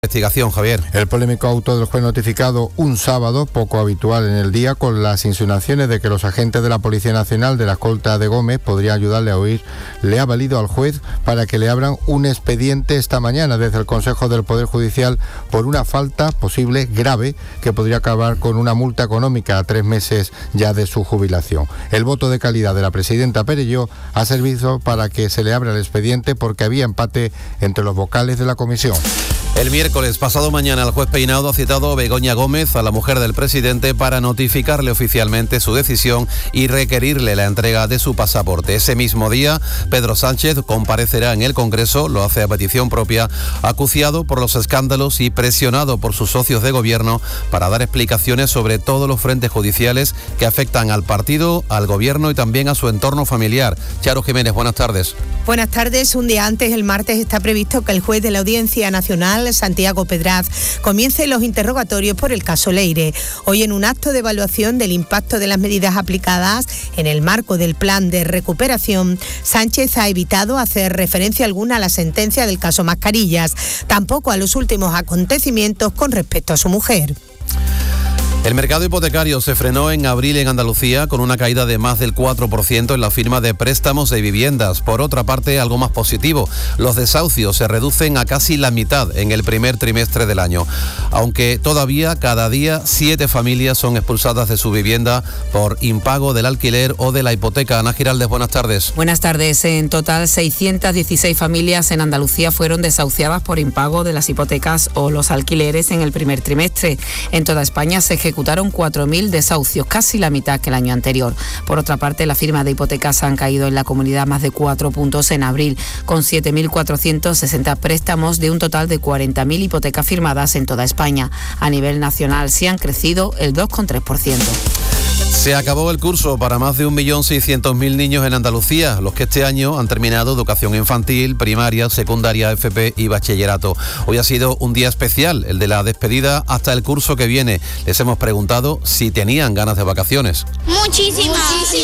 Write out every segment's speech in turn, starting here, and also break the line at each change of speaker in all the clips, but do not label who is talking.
Investigación, Javier.
El polémico auto del juez notificado un sábado, poco habitual en el día, con las insinuaciones de que los agentes de la Policía Nacional de la escolta de Gómez podrían ayudarle a huir, le ha valido al juez para que le abran un expediente esta mañana desde el Consejo del Poder Judicial por una falta posible grave que podría acabar con una multa económica a 3 meses ya de su jubilación. El voto de calidad de la presidenta Perelló ha servido para que se le abra el expediente porque había empate entre los vocales de la comisión.
El miércoles pasado mañana el juez Peinado ha citado a Begoña Gómez, a la mujer del presidente, para notificarle oficialmente su decisión y requerirle la entrega de su pasaporte. Ese mismo día, Pedro Sánchez comparecerá en el Congreso, lo hace a petición propia, acuciado por los escándalos y presionado por sus socios de gobierno para dar explicaciones sobre todos los frentes judiciales que afectan al partido, al gobierno y también a su entorno familiar. Charo Jiménez, buenas tardes.
Buenas tardes. Un día antes, el martes, está previsto que el juez de la Audiencia Nacional, Santiago Pedraz, comience los interrogatorios por el caso Leire. Hoy, en un acto de evaluación del impacto de las medidas aplicadas en el marco del plan de recuperación, Sánchez ha evitado hacer referencia alguna a la sentencia del caso Mascarillas, tampoco a los últimos acontecimientos con respecto a su mujer.
El mercado hipotecario se frenó en abril en Andalucía con una caída de más del 4% en la firma de préstamos de viviendas. Por otra parte, algo más positivo, los desahucios se reducen a casi la mitad en el primer trimestre del año. Aunque todavía cada día 7 familias son expulsadas de su vivienda por impago del alquiler o de la hipoteca. Ana Giraldez, buenas tardes.
Buenas tardes. En total, 616 familias en Andalucía fueron desahuciadas por impago de las hipotecas o los alquileres en el primer trimestre. En toda España se ejecutaron 4.000 desahucios, casi la mitad que el año anterior. Por otra parte, las firmas de hipotecas han caído en la comunidad más de 4 puntos en abril, con 7.460 préstamos de un total de 40.000 hipotecas firmadas en toda España. A nivel nacional sí han crecido el 2,3%.
Se acabó el curso para más de 1.600.000 niños en Andalucía, los que este año han terminado educación infantil, primaria, secundaria, FP y bachillerato. Hoy ha sido un día especial, el de la despedida hasta el curso que viene. Les hemos preguntado si tenían ganas de vacaciones.
Muchísimas.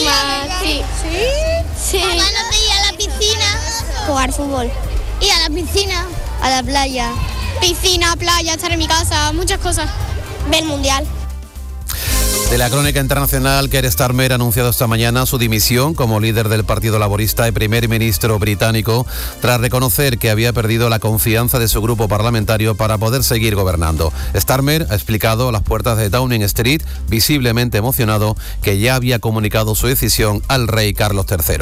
Sí. Sí. Ganas de ir a la piscina. Jugar fútbol. Ir a la piscina. A la playa. Piscina, playa, estar en mi casa, muchas cosas. Ver el mundial.
De la crónica internacional, Keir Starmer ha anunciado esta mañana su dimisión como líder del Partido Laborista y primer ministro británico, tras reconocer que había perdido la confianza de su grupo parlamentario para poder seguir gobernando. Starmer ha explicado a las puertas de Downing Street, visiblemente emocionado, que ya había comunicado su decisión al rey Carlos III.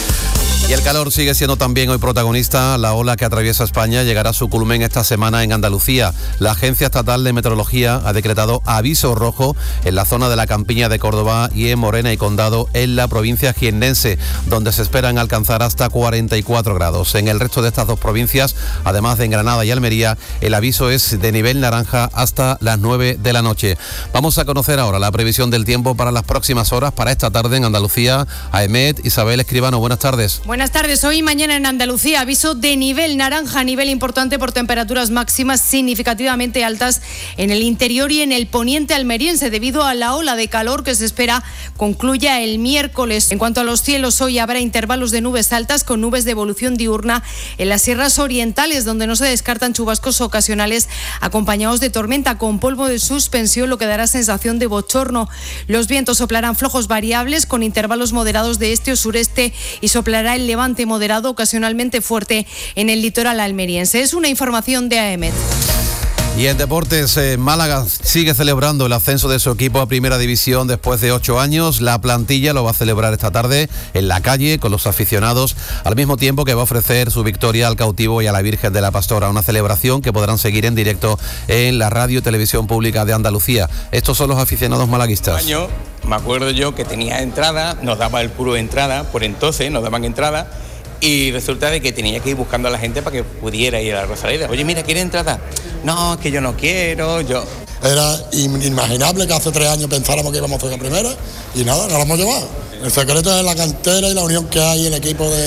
Y el calor sigue siendo también hoy protagonista. La ola que atraviesa España llegará a su culmen esta semana en Andalucía. La Agencia Estatal de Meteorología ha decretado aviso rojo en la zona de la Campiña de Córdoba y en Morena y Condado, en la provincia jiennense, donde se esperan alcanzar hasta 44 grados. En el resto de estas dos provincias, además de en Granada y Almería, el aviso es de nivel naranja hasta las 9 de la noche. Vamos a conocer ahora la previsión del tiempo para las próximas horas, para esta tarde en Andalucía. AEMET, Isabel Escribano, buenas tardes.
Buenas tardes. Hoy y mañana en Andalucía aviso de nivel naranja, nivel importante por temperaturas máximas significativamente altas en el interior y en el poniente almeriense debido a la ola de calor que se espera concluya el miércoles. En cuanto a los cielos, hoy habrá intervalos de nubes altas con nubes de evolución diurna en las sierras orientales, donde no se descartan chubascos ocasionales acompañados de tormenta con polvo de suspensión, lo que dará sensación de bochorno. Los vientos soplarán flojos variables con intervalos moderados de este o sureste y soplará el levante moderado ocasionalmente fuerte en el litoral almeriense. Es una información de AEMET.
Y en deportes, Málaga sigue celebrando el ascenso de su equipo a Primera División después de 8 años. La plantilla lo va a celebrar esta tarde en la calle con los aficionados, al mismo tiempo que va a ofrecer su victoria al cautivo y a la Virgen de la Pastora, una celebración que podrán seguir en directo en la radio y televisión pública de Andalucía. Estos son los aficionados malaguistas.
Año, me acuerdo yo que tenía entrada, nos daba el puro entrada, por entonces nos daban entrada. Y resulta de que tenía que ir buscando a la gente para que pudiera ir a la Rosaleda. Oye, mira, ¿quiere entrada? No, es que yo no quiero,
Era inimaginable que hace 3 años pensáramos que íbamos a hacer la primera y nada, nos la hemos llevado. El secreto es la cantera y la unión que hay en el equipo de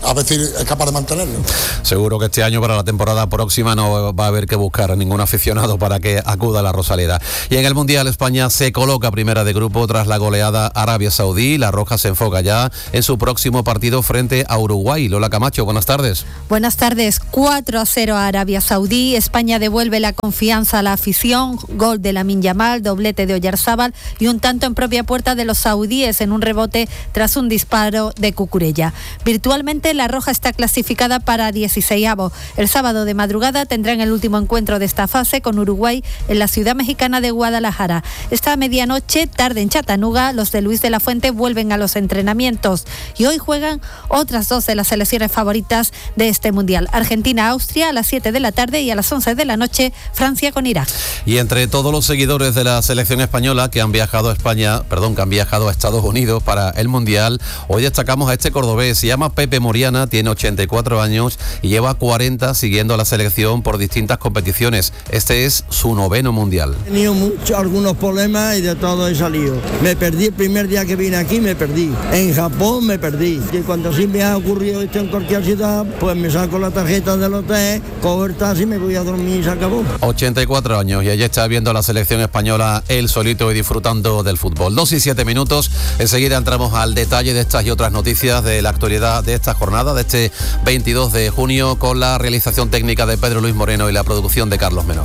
a ver si es capaz de mantenerlo.
Seguro que este año para la temporada próxima no va a haber que buscar a ningún aficionado para que acuda a la Rosaleda. Y en el Mundial España se coloca primera de grupo tras la goleada Arabia Saudí. La Roja se enfoca ya en su próximo partido frente a Uruguay. Lola Camacho, buenas tardes.
Buenas tardes. 4-0 a Arabia Saudí. España devuelve la confianza a la afición. Gol de Lamine Yamal, doblete de Oyarzábal y un tanto en propia puerta de los saudíes en un rebote tras un disparo de Cucurella. Virtualmente la Roja está clasificada para 16avo. El sábado de madrugada tendrán el último encuentro de esta fase con Uruguay en la ciudad mexicana de Guadalajara. Esta medianoche, tarde en Chattanooga, los de Luis de la Fuente vuelven a los entrenamientos y hoy juegan otras dos de las selecciones favoritas de este Mundial. Argentina-Austria a las 7 de la tarde y a las 11 de la noche Francia con Irak.
Y entre todos los seguidores de la selección española que han viajado a Estados Unidos para el Mundial, hoy destacamos a este cordobés. Se llama Pepe Moriana, tiene 84 años y lleva 40 siguiendo a la selección por distintas competiciones. Este es su 9º Mundial.
He tenido algunos problemas y de todo he salido. Me perdí el primer día que vine aquí, me perdí. En Japón me perdí. Y cuando sí me ha ocurrido esto en cualquier ciudad, pues me saco la tarjeta del hotel, cojo el taxi, me voy a dormir y se acabó.
84 años y allí está viendo a la selección española él solito y disfrutando del fútbol. 2 y 7 minutos. Enseguida entramos al detalle de estas y otras noticias de la actualidad de esta jornada, de este 22 de junio, con la realización técnica de Pedro Luis Moreno y la producción de Carlos Menor.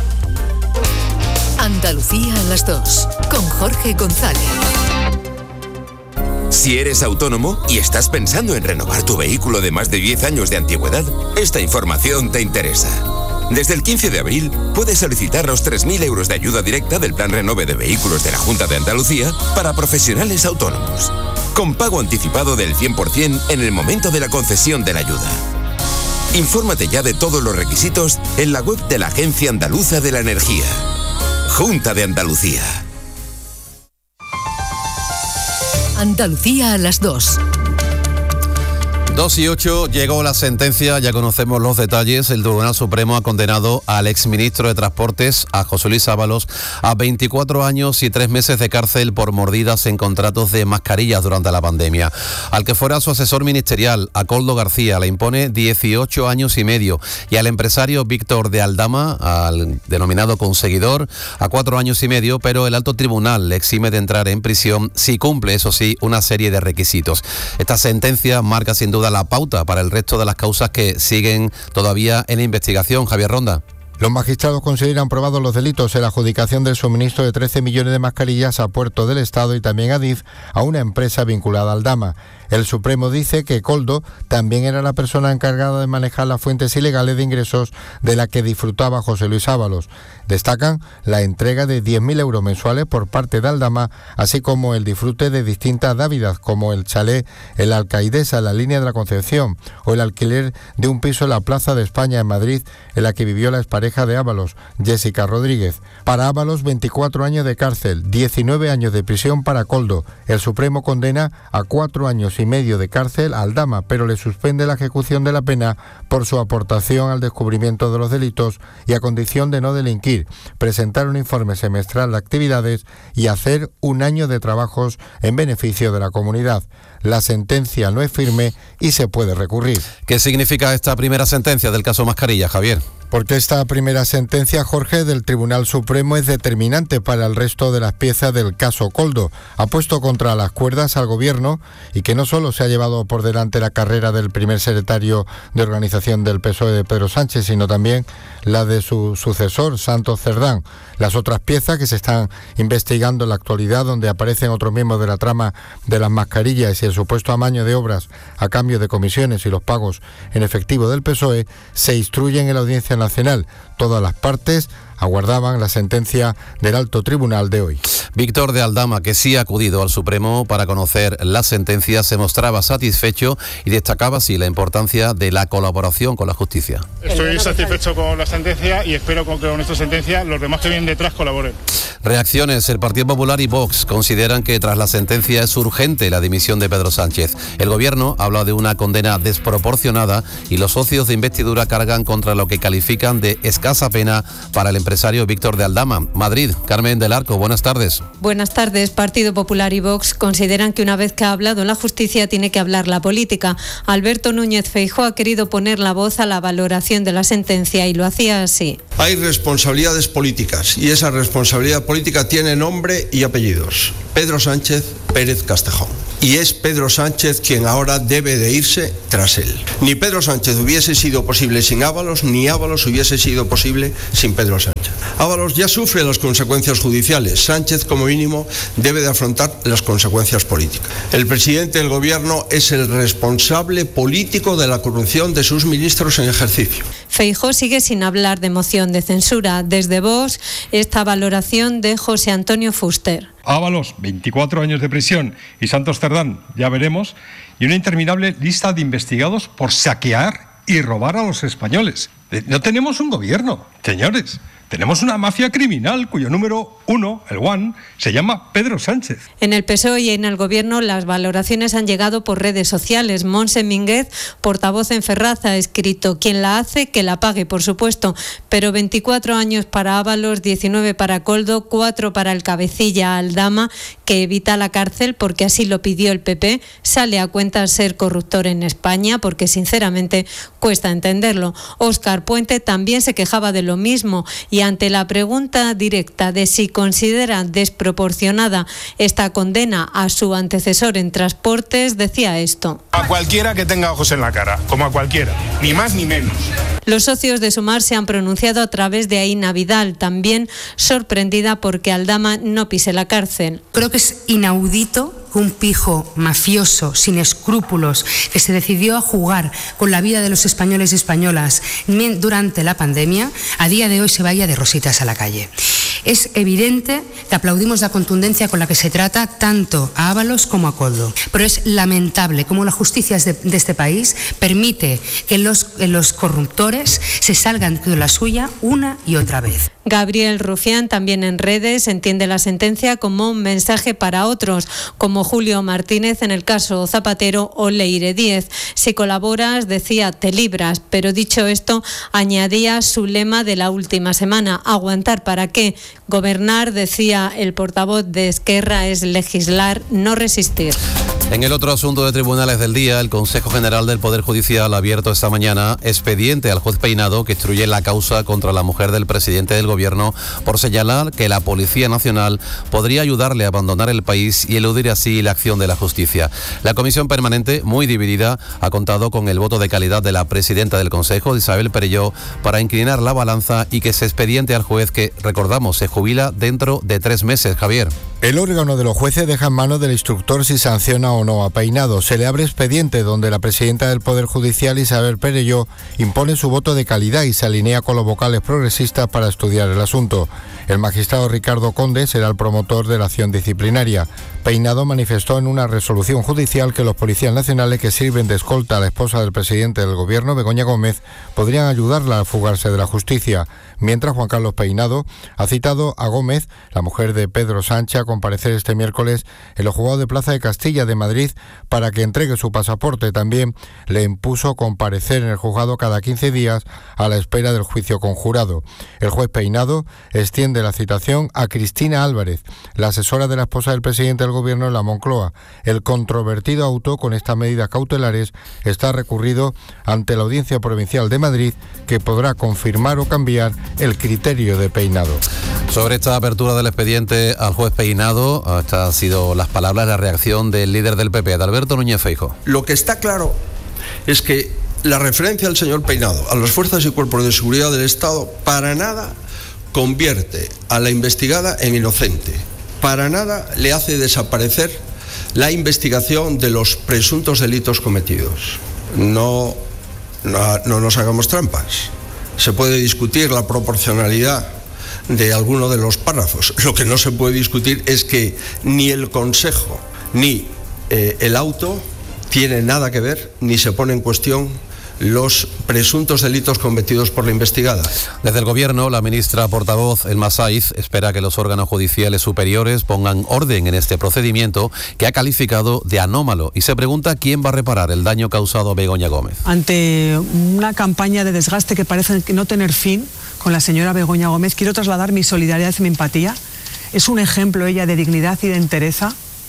Andalucía a las 2, con Jorge González.
Si eres autónomo y estás pensando en renovar tu vehículo de más de 10 años de antigüedad, esta información te interesa. Desde el 15 de abril puedes solicitar los 3.000 euros de ayuda directa del Plan Renove de Vehículos de la Junta de Andalucía para profesionales autónomos, con pago anticipado del 100% en el momento de la concesión de la ayuda. Infórmate ya de todos los requisitos en la web de la Agencia Andaluza de la Energía. Junta de Andalucía.
Andalucía a las 2.
2 y 8, llegó la sentencia, ya conocemos los detalles. El Tribunal Supremo ha condenado al exministro de Transportes, a José Luis Ábalos, a 24 años y 3 meses de cárcel por mordidas en contratos de mascarillas durante la pandemia. Al que fuera su asesor ministerial, a Koldo García, le impone 18 años y medio y al empresario Víctor de Aldama, al denominado conseguidor, a 4 años y medio, pero el alto tribunal le exime de entrar en prisión si cumple, eso sí, una serie de requisitos. Esta sentencia marca sin duda la pauta para el resto de las causas que siguen todavía en investigación. Javier Ronda.
Los magistrados consideran probados los delitos en la adjudicación del suministro de 13 millones de mascarillas a Puerto del Estado y también a DIF, a una empresa vinculada al Aldama. El Supremo dice que Koldo también era la persona encargada de manejar las fuentes ilegales de ingresos de la que disfrutaba José Luis Ábalos. Destacan la entrega de 10.000 euros mensuales por parte de Aldama, así como el disfrute de distintas dávidas, como el chalet en la Alcaidesa, en la línea de la Concepción, o el alquiler de un piso en la Plaza de España, en Madrid, en la que vivió la expareja de Ábalos, Jessica Rodríguez. Para Ábalos, 24 años de cárcel, 19 años de prisión para Koldo. El Supremo condena a 4 años y medio de cárcel a Aldama, pero le suspende la ejecución de la pena por su aportación al descubrimiento de los delitos y a condición de no delinquir, presentar un informe semestral de actividades y hacer un año de trabajos en beneficio de la comunidad. La sentencia no es firme y se puede recurrir.
¿Qué significa esta primera sentencia del caso Mascarilla, Javier?
Porque esta primera sentencia, Jorge, del Tribunal Supremo es determinante para el resto de las piezas del caso Koldo. Ha puesto contra las cuerdas al gobierno y que no solo se ha llevado por delante la carrera del primer secretario de organización del PSOE de Pedro Sánchez, sino también la de su sucesor, Santos Cerdán. Las otras piezas que se están investigando en la actualidad, donde aparecen otros miembros de la trama de las mascarillas y el supuesto amaño de obras a cambio de comisiones y los pagos en efectivo del PSOE, se instruyen en la Audiencia Nacional. Todas las partes aguardaban la sentencia del alto tribunal de hoy.
Víctor de Aldama, que sí ha acudido al Supremo para conocer la sentencia, se mostraba satisfecho y destacaba así la importancia de la colaboración con la justicia.
Estoy satisfecho con la sentencia y espero que con esta sentencia los demás que vienen detrás colaboren.
Reacciones. El Partido Popular y Vox consideran que tras la sentencia es urgente la dimisión de Pedro Sánchez. El gobierno habla de una condena desproporcionada y los socios de investidura cargan contra lo que califican de escándalo escasa pena para el empresario Víctor de Aldama. Madrid, Carmen del Arco, buenas tardes.
Buenas tardes. Partido Popular y Vox consideran que una vez que ha hablado la justicia tiene que hablar la política. Alberto Núñez Feijóo ha querido poner la voz a la valoración de la sentencia y lo hacía así.
Hay responsabilidades políticas y esa responsabilidad política tiene nombre y apellidos. Pedro Sánchez Pérez Castejón. Y es Pedro Sánchez quien ahora debe de irse tras él. Ni Pedro Sánchez hubiese sido posible sin Ábalos, ni Ábalos hubiese sido posible sin Pedro Sánchez. Ábalos ya sufre las consecuencias judiciales. Sánchez, como mínimo, debe de afrontar las consecuencias políticas. El presidente del gobierno es el responsable político de la corrupción de sus ministros en ejercicio.
Feijóo sigue sin hablar de moción de censura. Desde Vox, esta valoración de José Antonio Fuster.
Ábalos, 24 años de prisión, y Santos Cerdán, ya veremos, y una interminable lista de investigados por saquear y robar a los españoles. No tenemos un gobierno, señores. Tenemos una mafia criminal cuyo número 1, el One, se llama Pedro Sánchez.
En el PSOE y en el Gobierno las valoraciones han llegado por redes sociales. Montse Mínguez, portavoz en Ferraz, ha escrito: quien la hace, que la pague, por supuesto, pero 24 años para Ábalos, 19 para Koldo, 4 para el cabecilla Aldama, que evita la cárcel porque así lo pidió el PP. Sale a cuenta ser corruptor en España porque sinceramente cuesta entenderlo. Óscar Puente también se quejaba de lo mismo y ante la pregunta directa de si considera desproporcionada esta condena a su antecesor en transportes, decía esto:
a cualquiera que tenga ojos en la cara, como a cualquiera, ni más ni menos.
Los socios de Sumar se han pronunciado a través de Aína Vidal, también sorprendida porque Aldama no pise la cárcel.
Creo que es inaudito que un pijo mafioso, sin escrúpulos, que se decidió a jugar con la vida de los españoles y españolas durante la pandemia, a día de hoy se vaya de rositas a la calle. Es evidente que aplaudimos la contundencia con la que se trata tanto a Ábalos como a Koldo, pero es lamentable cómo la justicia de este país permite que los corruptores se salgan de la suya una y otra vez.
Gabriel Rufián, también en redes, entiende la sentencia como un mensaje para otros, como Julio Martínez en el caso Zapatero o Leire Díez. Si colaboras, decía, te libras, pero dicho esto, añadía su lema de la última semana: ¿aguantar para qué? Gobernar, decía el portavoz de Esquerra, es legislar, no resistir.
En el otro asunto de tribunales del día, el Consejo General del Poder Judicial ha abierto esta mañana expediente al juez Peinado, que instruye la causa contra la mujer del presidente del Gobierno por señalar que la Policía Nacional podría ayudarle a abandonar el país y eludir así la acción de la justicia. La comisión permanente, muy dividida, ha contado con el voto de calidad de la presidenta del Consejo, Isabel Perelló, para inclinar la balanza y que se expediente al juez que, recordamos, se jubila dentro de 3 meses. Javier.
El órgano de los jueces deja en manos del instructor si sanciona o no a Peinado. Se le abre expediente donde la presidenta del Poder Judicial, Isabel Perelló, impone su voto de calidad y se alinea con los vocales progresistas para estudiar el asunto. El magistrado Ricardo Conde será el promotor de la acción disciplinaria. Peinado manifestó en una resolución judicial que los policías nacionales que sirven de escolta a la esposa del presidente del Gobierno, Begoña Gómez, podrían ayudarla a fugarse de la justicia. Mientras, Juan Carlos Peinado ha citado a Gómez, la mujer de Pedro Sánchez, a comparecer este miércoles en los juzgados de Plaza de Castilla de Madrid para que entregue su pasaporte. También le impuso comparecer en el juzgado cada 15 días a la espera del juicio conjurado. El juez Peinado extiende la citación a Cristina Álvarez, la asesora de la esposa del presidente del Gobierno en la Moncloa. El controvertido auto con estas medidas cautelares está recurrido ante la Audiencia Provincial de Madrid, que podrá confirmar o cambiar el criterio de Peinado.
Sobre esta apertura del expediente al juez Peinado, estas han sido las palabras, la reacción del líder del PP, de Alberto Núñez Feijóo.
Lo que está claro es que la referencia del señor Peinado a las fuerzas y cuerpos de seguridad del Estado para nada convierte a la investigada en inocente, para nada le hace desaparecer la investigación de los presuntos delitos cometidos. No nos hagamos trampas. Se puede discutir la proporcionalidad de alguno de los párrafos. Lo que no se puede discutir es que ni el Consejo ni el auto tienen nada que ver, ni se pone en cuestión los presuntos delitos cometidos por la investigada.
Desde el Gobierno, la ministra portavoz, Elma Saiz, espera que los órganos judiciales superiores pongan orden en este procedimiento que ha calificado de anómalo y se pregunta quién va a reparar el daño causado a Begoña Gómez.
Ante una campaña de desgaste que parece no tener fin, con la señora Begoña Gómez, quiero trasladar mi solidaridad y mi empatía. Es un ejemplo ella de dignidad y de entereza.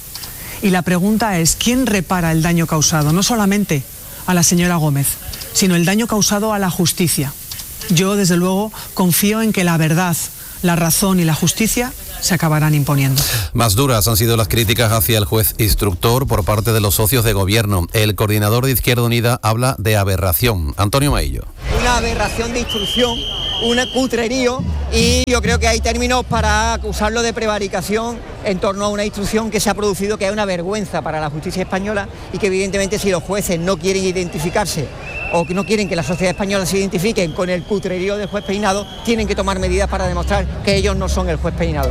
Y la pregunta es, ¿quién repara el daño causado? No solamente a la señora Gómez, sino el daño causado a la justicia. Yo, desde luego, confío en que la verdad, la razón y la justicia se acabarán imponiendo.
Más duras han sido las críticas hacia el juez instructor por parte de los socios de gobierno. El coordinador de Izquierda Unida habla de aberración. Antonio Maillo.
Una aberración de instrucción, un cutrerío, y yo creo que hay términos para acusarlo de prevaricación en torno a una instrucción que se ha producido, que es una vergüenza para la justicia española, y que evidentemente si los jueces no quieren identificarse o que no quieren que la sociedad española se identifiquen con el cutrerío del juez Peinado, tienen que tomar medidas para demostrar que ellos no son el juez Peinado.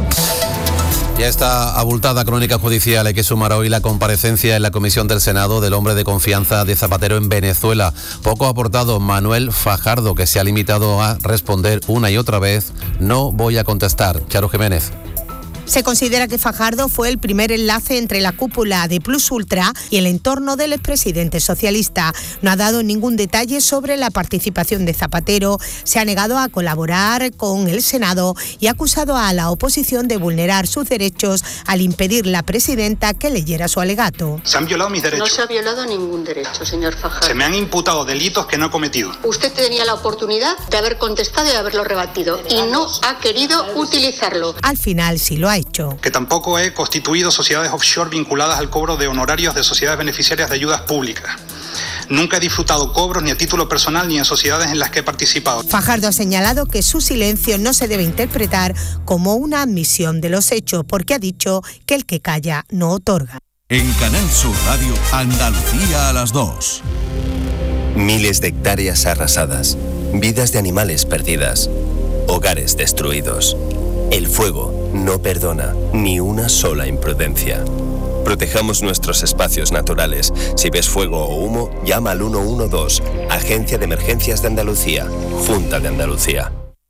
Ya esta abultada crónica judicial hay que sumar hoy la comparecencia en la Comisión del Senado del hombre de confianza de Zapatero en Venezuela. Poco ha aportado Manuel Fajardo, que se ha limitado a responder una y otra vez: no voy a contestar. Charo Jiménez.
Se considera que Fajardo fue el primer enlace entre la cúpula de Plus Ultra y el entorno del expresidente socialista. No ha dado ningún detalle sobre la participación de Zapatero, se ha negado a colaborar con el Senado y ha acusado a la oposición de vulnerar sus derechos al impedir la presidenta que leyera su alegato.
Se han violado mis derechos.
No se ha violado ningún derecho, señor Fajardo.
Se me han imputado delitos que no he cometido.
Usted tenía la oportunidad de haber contestado y de haberlo rebatido y no ha querido utilizarlo.
Al final sí lo ha hecho.
Que tampoco he constituido sociedades offshore vinculadas al cobro de honorarios de sociedades beneficiarias de ayudas públicas. Nunca he disfrutado cobros ni a título personal ni en sociedades en las que he participado.
Fajardo ha señalado que su silencio no se debe interpretar como una admisión de los hechos, porque ha dicho que el que calla no otorga.
En Canal Sur Radio, Andalucía a las 2.
Miles de hectáreas arrasadas, vidas de animales perdidas, hogares destruidos. El fuego no perdona ni una sola imprudencia. Protejamos nuestros espacios naturales. Si ves fuego o humo, llama al 112, Agencia de Emergencias de Andalucía, Junta de Andalucía.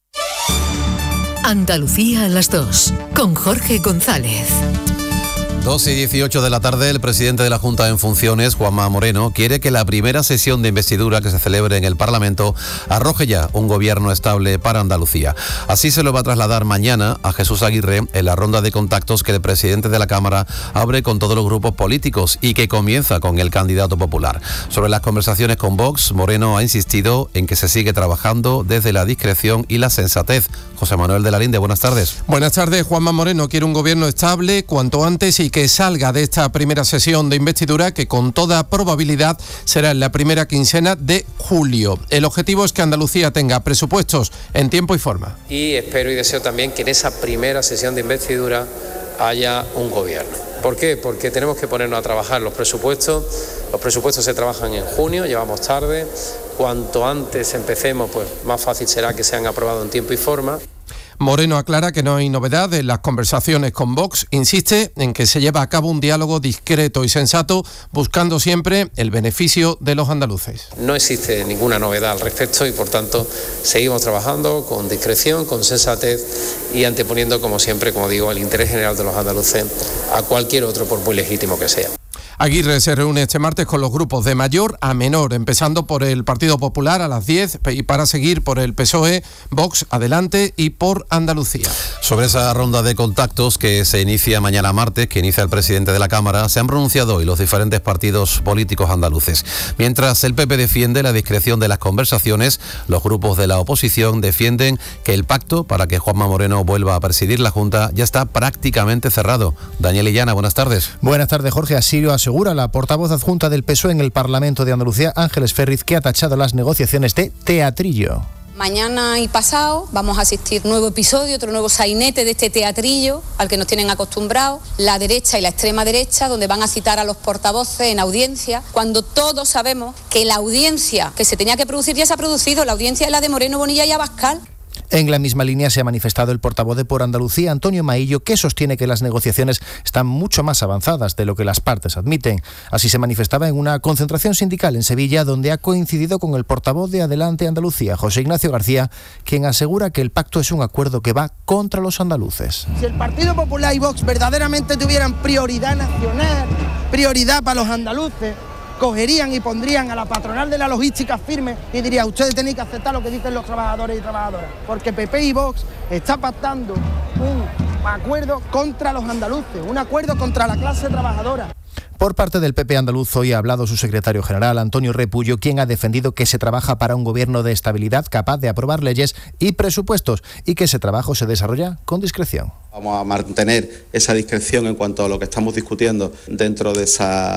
Andalucía a las 2, con Jorge González.
2:18 de la tarde, el presidente de la Junta en funciones, Juanma Moreno, quiere que la primera sesión de investidura que se celebre en el Parlamento arroje ya un gobierno estable para Andalucía. Así se lo va a trasladar mañana a Jesús Aguirre en la ronda de contactos que el presidente de la Cámara abre con todos los grupos políticos y que comienza con el candidato popular. Sobre las conversaciones con Vox, Moreno ha insistido en que se sigue trabajando desde la discreción y la sensatez. José Manuel de la Linde, buenas tardes.
Buenas tardes. Juanma Moreno quiere un gobierno estable cuanto antes y que salga de esta primera sesión de investidura, que con toda probabilidad será en la primera quincena de julio. El objetivo es que Andalucía tenga presupuestos en tiempo y forma.
Y espero y deseo también que en esa primera sesión de investidura haya un gobierno. ¿Por qué? Porque tenemos que ponernos a trabajar los presupuestos. Los presupuestos se trabajan en junio, llevamos tarde. Cuanto antes empecemos, pues más fácil será que sean aprobados en tiempo y forma.
Moreno aclara que no hay novedad en las conversaciones con Vox. Insiste en que se lleva a cabo un diálogo discreto y sensato, buscando siempre el beneficio de los andaluces.
No existe ninguna novedad al respecto y, por tanto, seguimos trabajando con discreción, con sensatez y anteponiendo, como siempre, como digo, el interés general de los andaluces a cualquier otro, por muy legítimo que sea.
Aguirre se reúne este martes con los grupos de mayor a menor, empezando por el Partido Popular a las 10 y para seguir por el PSOE, Vox, Adelante y por Andalucía.
Sobre esa ronda de contactos que se inicia mañana martes, que inicia el presidente de la Cámara, se han pronunciado hoy los diferentes partidos políticos andaluces. Mientras el PP defiende la discreción de las conversaciones, los grupos de la oposición defienden que el pacto para que Juanma Moreno vuelva a presidir la Junta ya está prácticamente cerrado. Daniel Illana, buenas tardes.
Buenas tardes, Jorge. Así lo asegura la portavoz adjunta del PSOE en el Parlamento de Andalucía, Ángeles Ferriz, que ha tachado las negociaciones de teatrillo.
Mañana y pasado vamos a asistir nuevo episodio, otro nuevo sainete de este teatrillo al que nos tienen acostumbrados, la derecha y la extrema derecha, donde van a citar a los portavoces en audiencia, cuando todos sabemos que la audiencia que se tenía que producir ya se ha producido, la audiencia es la de Moreno, Bonilla y Abascal.
En la misma línea se ha manifestado el portavoz de Por Andalucía, Antonio Maillo, que sostiene que las negociaciones están mucho más avanzadas de lo que las partes admiten. Así se manifestaba en una concentración sindical en Sevilla, donde ha coincidido con el portavoz de Adelante Andalucía, José Ignacio García, quien asegura que el pacto es un acuerdo que va contra los andaluces.
Si el Partido Popular y Vox verdaderamente tuvieran prioridad nacional, prioridad para los andaluces,
cogerían y pondrían a la patronal de la logística firme y diría: ustedes tenéis que aceptar lo que dicen los trabajadores y trabajadoras, porque PP y Vox está pactando un acuerdo contra los andaluces, un acuerdo contra la clase trabajadora.
Por parte del PP andaluz hoy ha hablado su secretario general, Antonio Repullo, quien ha defendido que se trabaja para un gobierno de estabilidad capaz de aprobar leyes y presupuestos y que ese trabajo se desarrolla con discreción.
Vamos a mantener esa discreción en cuanto a lo que estamos discutiendo dentro de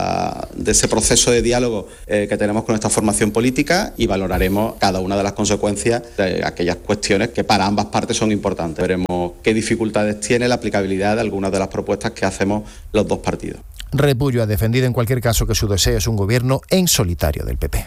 ese proceso de diálogo que tenemos con esta formación política, y valoraremos cada una de las consecuencias de aquellas cuestiones que para ambas partes son importantes. Veremos qué dificultades tiene la aplicabilidad de algunas de las propuestas que hacemos los dos partidos.
Repullo ha defendido en cualquier caso que su deseo es un gobierno en solitario del PP.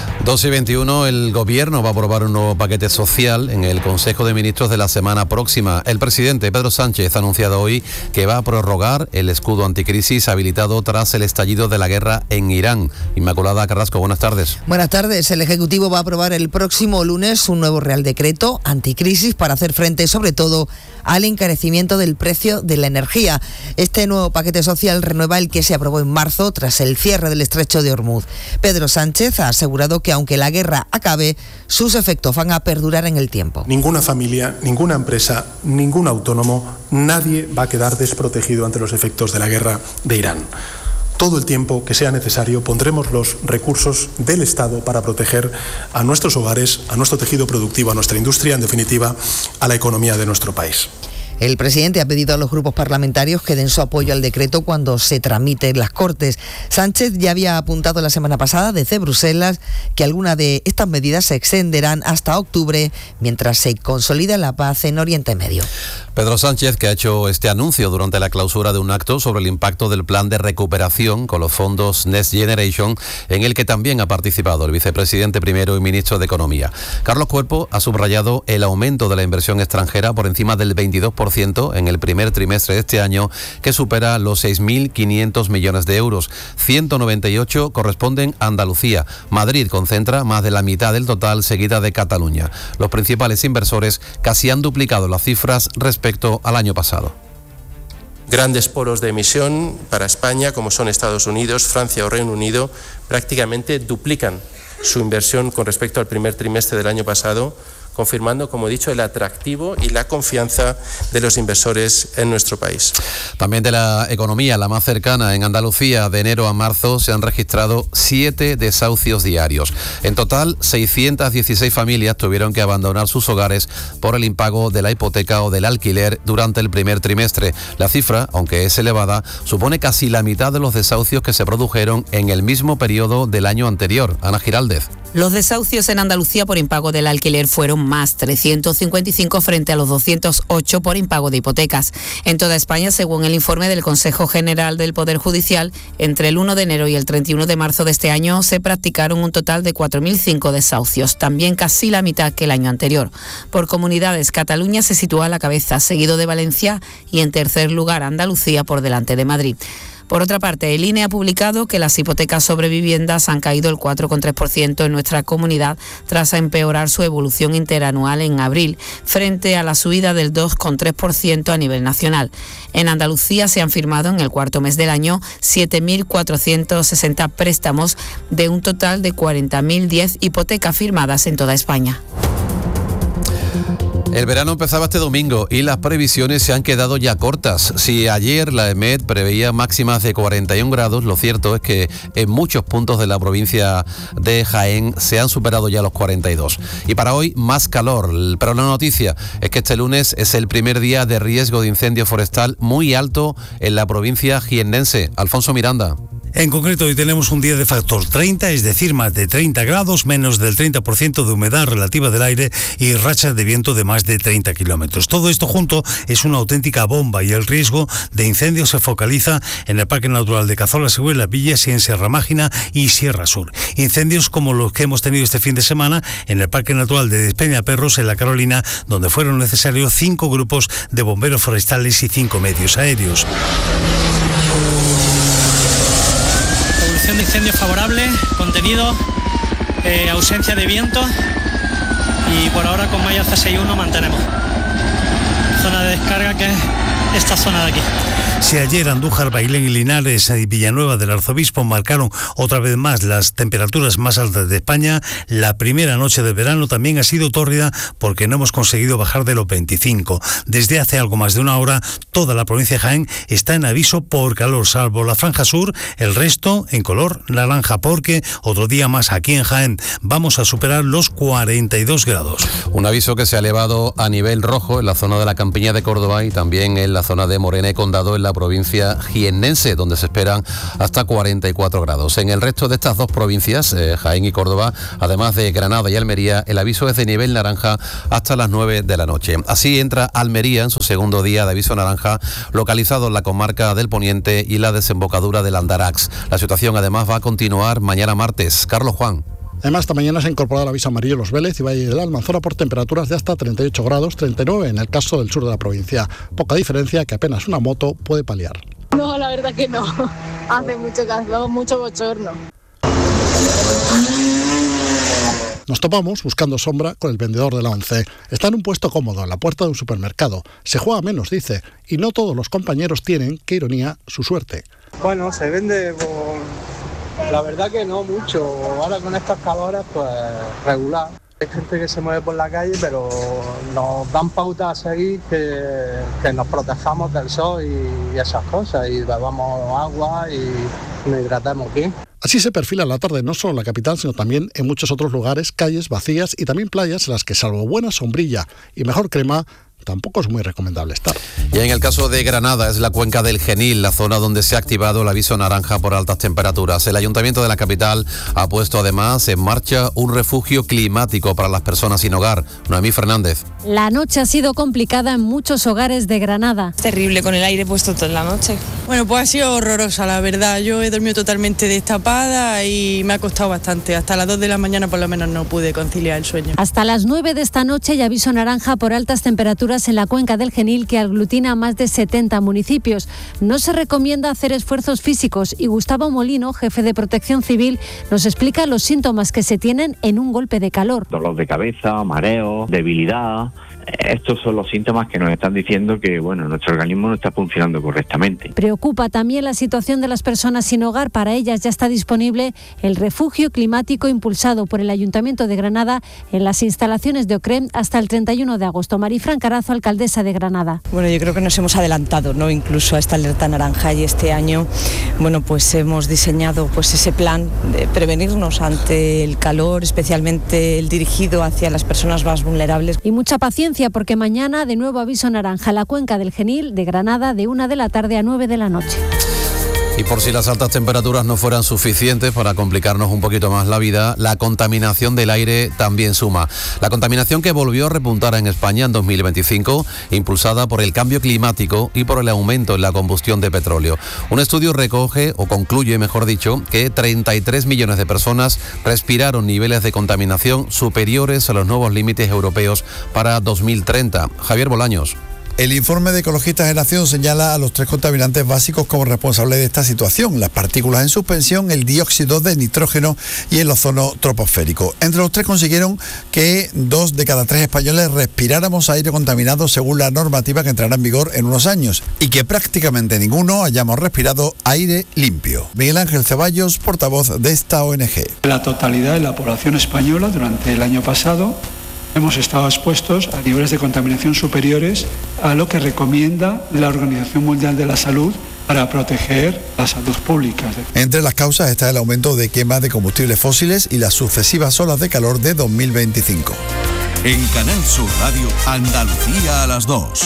2:21, el Gobierno va a aprobar un nuevo paquete social en el Consejo de Ministros de la semana próxima. El presidente Pedro Sánchez ha anunciado hoy que va a prorrogar el escudo anticrisis habilitado tras el estallido de la guerra en Irán. Inmaculada Carrasco, buenas tardes.
Buenas tardes. El Ejecutivo va a aprobar el próximo lunes un nuevo Real Decreto anticrisis para hacer frente sobre todo al encarecimiento del precio de la energía. Este nuevo paquete social renueva el que se aprobó en marzo tras el cierre del estrecho de Hormuz. Pedro Sánchez ha asegurado que aunque la guerra acabe, sus efectos van a perdurar en el tiempo.
Ninguna familia, ninguna empresa, ningún autónomo, nadie va a quedar desprotegido ante los efectos de la guerra de Irán. Todo el tiempo que sea necesario pondremos los recursos del Estado para proteger a nuestros hogares, a nuestro tejido productivo, a nuestra industria, en definitiva, a la economía de nuestro país.
El presidente ha pedido a los grupos parlamentarios que den su apoyo al decreto cuando se tramite en las Cortes. Sánchez ya había apuntado la semana pasada desde Bruselas que algunas de estas medidas se extenderán hasta octubre mientras se consolida la paz en Oriente Medio.
Pedro Sánchez, que ha hecho este anuncio durante la clausura de un acto sobre el impacto del plan de recuperación con los fondos Next Generation, en el que también ha participado el vicepresidente primero y ministro de Economía. Carlos Cuerpo ha subrayado el aumento de la inversión extranjera por encima del 22% en el primer trimestre de este año, que supera los 6.500 millones de euros. 198 corresponden a Andalucía. Madrid concentra más de la mitad del total, seguida de Cataluña. Los principales inversores casi han duplicado las cifras respecto al año pasado.
Grandes polos de emisión para España, como son Estados Unidos, Francia o Reino Unido, prácticamente duplican su inversión con respecto al primer trimestre del año pasado, confirmando, como he dicho, el atractivo y la confianza de los inversores en nuestro país.
También de la economía, la más cercana, en Andalucía, de enero a marzo se han registrado 7 desahucios diarios. En total, 616 familias tuvieron que abandonar sus hogares por el impago de la hipoteca o del alquiler durante el primer trimestre. La cifra, aunque es elevada, supone casi la mitad de los desahucios que se produjeron en el mismo periodo del año anterior. Ana Giraldez.
Los desahucios en Andalucía por impago del alquiler fueron más, 355 frente a los 208 por impago de hipotecas. En toda España, según el informe del Consejo General del Poder Judicial, entre el 1 de enero y el 31 de marzo de este año se practicaron un total de 4.005 desahucios, también casi la mitad que el año anterior. Por comunidades, Cataluña se sitúa a la cabeza, seguido de Valencia, y en tercer lugar Andalucía por delante de Madrid. Por otra parte, el INE ha publicado que las hipotecas sobre viviendas han caído el 4,3% en nuestra comunidad tras empeorar su evolución interanual en abril, frente a la subida del 2,3% a nivel nacional. En Andalucía se han firmado en el cuarto mes del año 7.460 préstamos de un total de 40.010 hipotecas firmadas en toda España.
El verano empezaba este domingo y las previsiones se han quedado ya cortas. Si ayer la EMET preveía máximas de 41 grados, lo cierto es que en muchos puntos de la provincia de Jaén se han superado ya los 42. Y para hoy más calor, pero la noticia es que este lunes es el primer día de riesgo de incendio forestal muy alto en la provincia jiennense. Alfonso Miranda.
En concreto, hoy tenemos un día de factor 30, es decir, más de 30 grados, menos del 30% de humedad relativa del aire y rachas de viento de más de 30 kilómetros. Todo esto junto es una auténtica bomba y el riesgo de incendio se focaliza en el Parque Natural de Cazorla, Sigüenza, Villas y en Sierra Mágina y Sierra Sur. Incendios como los que hemos tenido este fin de semana en el Parque Natural de Despeñaperros, en la Carolina, donde fueron necesarios 5 grupos de bomberos forestales y 5 medios aéreos.
De incendios favorable, contenido, ausencia de viento y por ahora con malla C61 mantenemos zona de descarga, que es esta zona de aquí.
Si ayer Andújar, Bailén y Linares y Villanueva del Arzobispo marcaron otra vez más las temperaturas más altas de España, la primera noche del verano también ha sido tórrida porque no hemos conseguido bajar de los 25. Desde hace algo más de una hora, toda la provincia de Jaén está en aviso por calor, salvo la franja sur, el resto en color naranja, porque otro día más aquí en Jaén vamos a superar los 42 grados.
Un aviso que se ha elevado a nivel rojo en la zona de la Campiña de Córdoba y también en la zona de Morena y Condado en la provincia jiennense, donde se esperan hasta 44 grados. En el resto de estas dos provincias, Jaén y Córdoba, además de Granada y Almería, el aviso es de nivel naranja hasta las 9 de la noche. Así entra Almería en su segundo día de aviso naranja, localizado en la comarca del Poniente y la desembocadura del Andarax. La situación además va a continuar mañana martes. Carlos Juan.
Además, esta mañana se ha incorporado el aviso amarillo Los Vélez y Valle de la Almanzora por temperaturas de hasta 38 grados, 39 en el caso del sur de la provincia. Poca diferencia que apenas una moto puede paliar.
No, la verdad que no. Hace mucho calor, mucho bochorno.
Nos topamos buscando sombra con el vendedor de la ONCE. Está en un puesto cómodo, en la puerta de un supermercado. Se juega menos, dice, y no todos los compañeros tienen, qué ironía, su suerte.
Bueno, se vende la verdad que no mucho. Ahora con estas calores, pues regular. Hay gente que se mueve por la calle, pero nos dan pauta a seguir que nos protejamos del sol y esas cosas, y bebamos agua y nos hidratemos bien.
Así se perfila la tarde no solo en la capital, sino también en muchos otros lugares, calles vacías y también playas en las que, salvo buena sombrilla y mejor crema, tampoco es muy recomendable estar.
Y en el caso de Granada es la cuenca del Genil, la zona donde se ha activado el aviso naranja por altas temperaturas. El Ayuntamiento de la capital ha puesto además en marcha un refugio climático para las personas sin hogar. Noemí Fernández.
La noche ha sido complicada en muchos hogares de Granada.
Terrible, con el aire puesto toda la noche.
Bueno, pues ha sido horrorosa, la verdad. Yo he dormido totalmente destapada y me ha costado bastante. Hasta las 2 de la mañana por lo menos no pude conciliar el sueño.
Hasta las 9 de esta noche hay aviso naranja por altas temperaturas en la cuenca del Genil, que aglutina a más de 70 municipios. No se recomienda hacer esfuerzos físicos y Gustavo Molino, jefe de Protección Civil, nos explica los síntomas que se tienen en un golpe de calor.
Dolor de cabeza, mareo, debilidad. Estos son los síntomas que nos están diciendo que nuestro organismo no está funcionando correctamente.
Preocupa también la situación de las personas sin hogar. Para ellas ya está disponible el refugio climático impulsado por el Ayuntamiento de Granada en las instalaciones de Ocrem hasta el 31 de agosto. Marifran Carazo, alcaldesa de Granada.
Bueno, yo creo que nos hemos adelantado, ¿no? Incluso a esta alerta naranja, y este año, pues hemos diseñado ese plan de prevenirnos ante el calor, especialmente el dirigido hacia las personas más vulnerables.
Y mucha paciencia, porque mañana de nuevo aviso naranja, la cuenca del Genil de Granada de 1 de la tarde a 9 de la noche.
Y por si las altas temperaturas no fueran suficientes para complicarnos un poquito más la vida, la contaminación del aire también suma. La contaminación que volvió a repuntar en España en 2025, impulsada por el cambio climático y por el aumento en la combustión de petróleo. Un estudio recoge, o concluye, mejor dicho, que 33 millones de personas respiraron niveles de contaminación superiores a los nuevos límites europeos para 2030. Javier Bolaños.
El informe de Ecologistas de Nación señala a los 3 contaminantes básicos como responsables de esta situación: las partículas en suspensión, el dióxido de nitrógeno y el ozono troposférico. Entre los 3 consiguieron que 2 de cada 3 españoles respiráramos aire contaminado según la normativa que entrará en vigor en unos años, y que prácticamente ninguno hayamos respirado aire limpio. Miguel Ángel Ceballos, portavoz de esta ONG.
La totalidad de la población española durante el año pasado hemos estado expuestos a niveles de contaminación superiores a lo que recomienda la Organización Mundial de la Salud para proteger la salud pública.
Entre las causas está el aumento de quema de combustibles fósiles y las sucesivas olas de calor de 2025.
En Canal Sur Radio, Andalucía a las 2.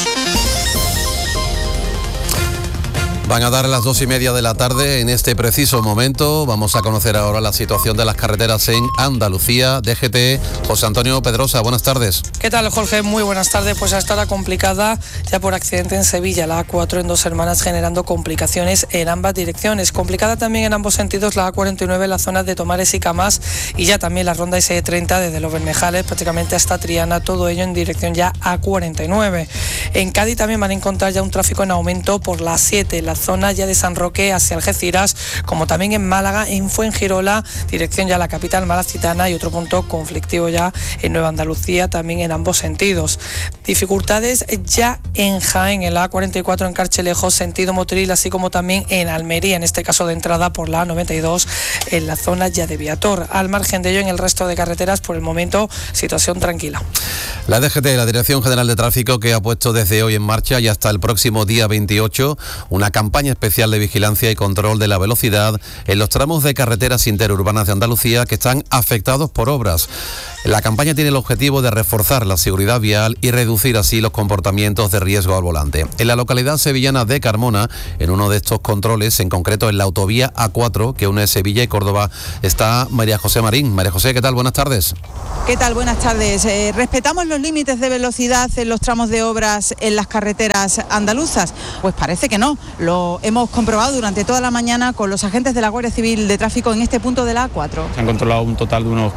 Van a dar las 2:30 de la tarde en este preciso momento. Vamos a conocer ahora la situación de las carreteras en Andalucía. DGT, José Antonio Pedrosa, buenas tardes.
¿Qué tal, Jorge? Muy buenas tardes. Pues esta hora complicada ya por accidente en Sevilla, la A4 en Dos Hermanas, generando complicaciones en ambas direcciones. Complicada también en ambos sentidos la A49 en la zona de Tomares y Camás, y ya también la ronda S30 desde Los Bermejales prácticamente hasta Triana, todo ello en dirección ya A49. En Cádiz también van a encontrar ya un tráfico en aumento por la A7, la la zona ya de San Roque hacia Algeciras, como también en Málaga, en Fuengirola, dirección ya a la capital malacitana, y otro punto conflictivo ya en Nueva Andalucía, también en ambos sentidos. Dificultades ya en Jaén, en la A44 en Carchelejos, sentido Motril, así como también en Almería, en este caso de entrada por la A92 en la zona ya de Viator. Al margen de ello, en el resto de carreteras, por el momento, situación tranquila.
La DGT, la Dirección General de Tráfico, que ha puesto desde hoy en marcha y hasta el próximo día 28 una campaña especial de vigilancia y control de la velocidad en los tramos de carreteras interurbanas de Andalucía que están afectados por obras. La campaña tiene el objetivo de reforzar la seguridad vial y reducir así los comportamientos de riesgo al volante. En la localidad sevillana de Carmona, en uno de estos controles, en concreto en la autovía A4 que une Sevilla y Córdoba, está María José Marín. María José, ¿qué tal? Buenas tardes.
¿Qué tal? Buenas tardes. ¿Respetamos los límites de velocidad en los tramos de obras en las carreteras andaluzas? Pues parece que no. Lo hemos comprobado durante toda la mañana con los agentes de la Guardia Civil de Tráfico en este punto de la A4.
Se han controlado un total de unos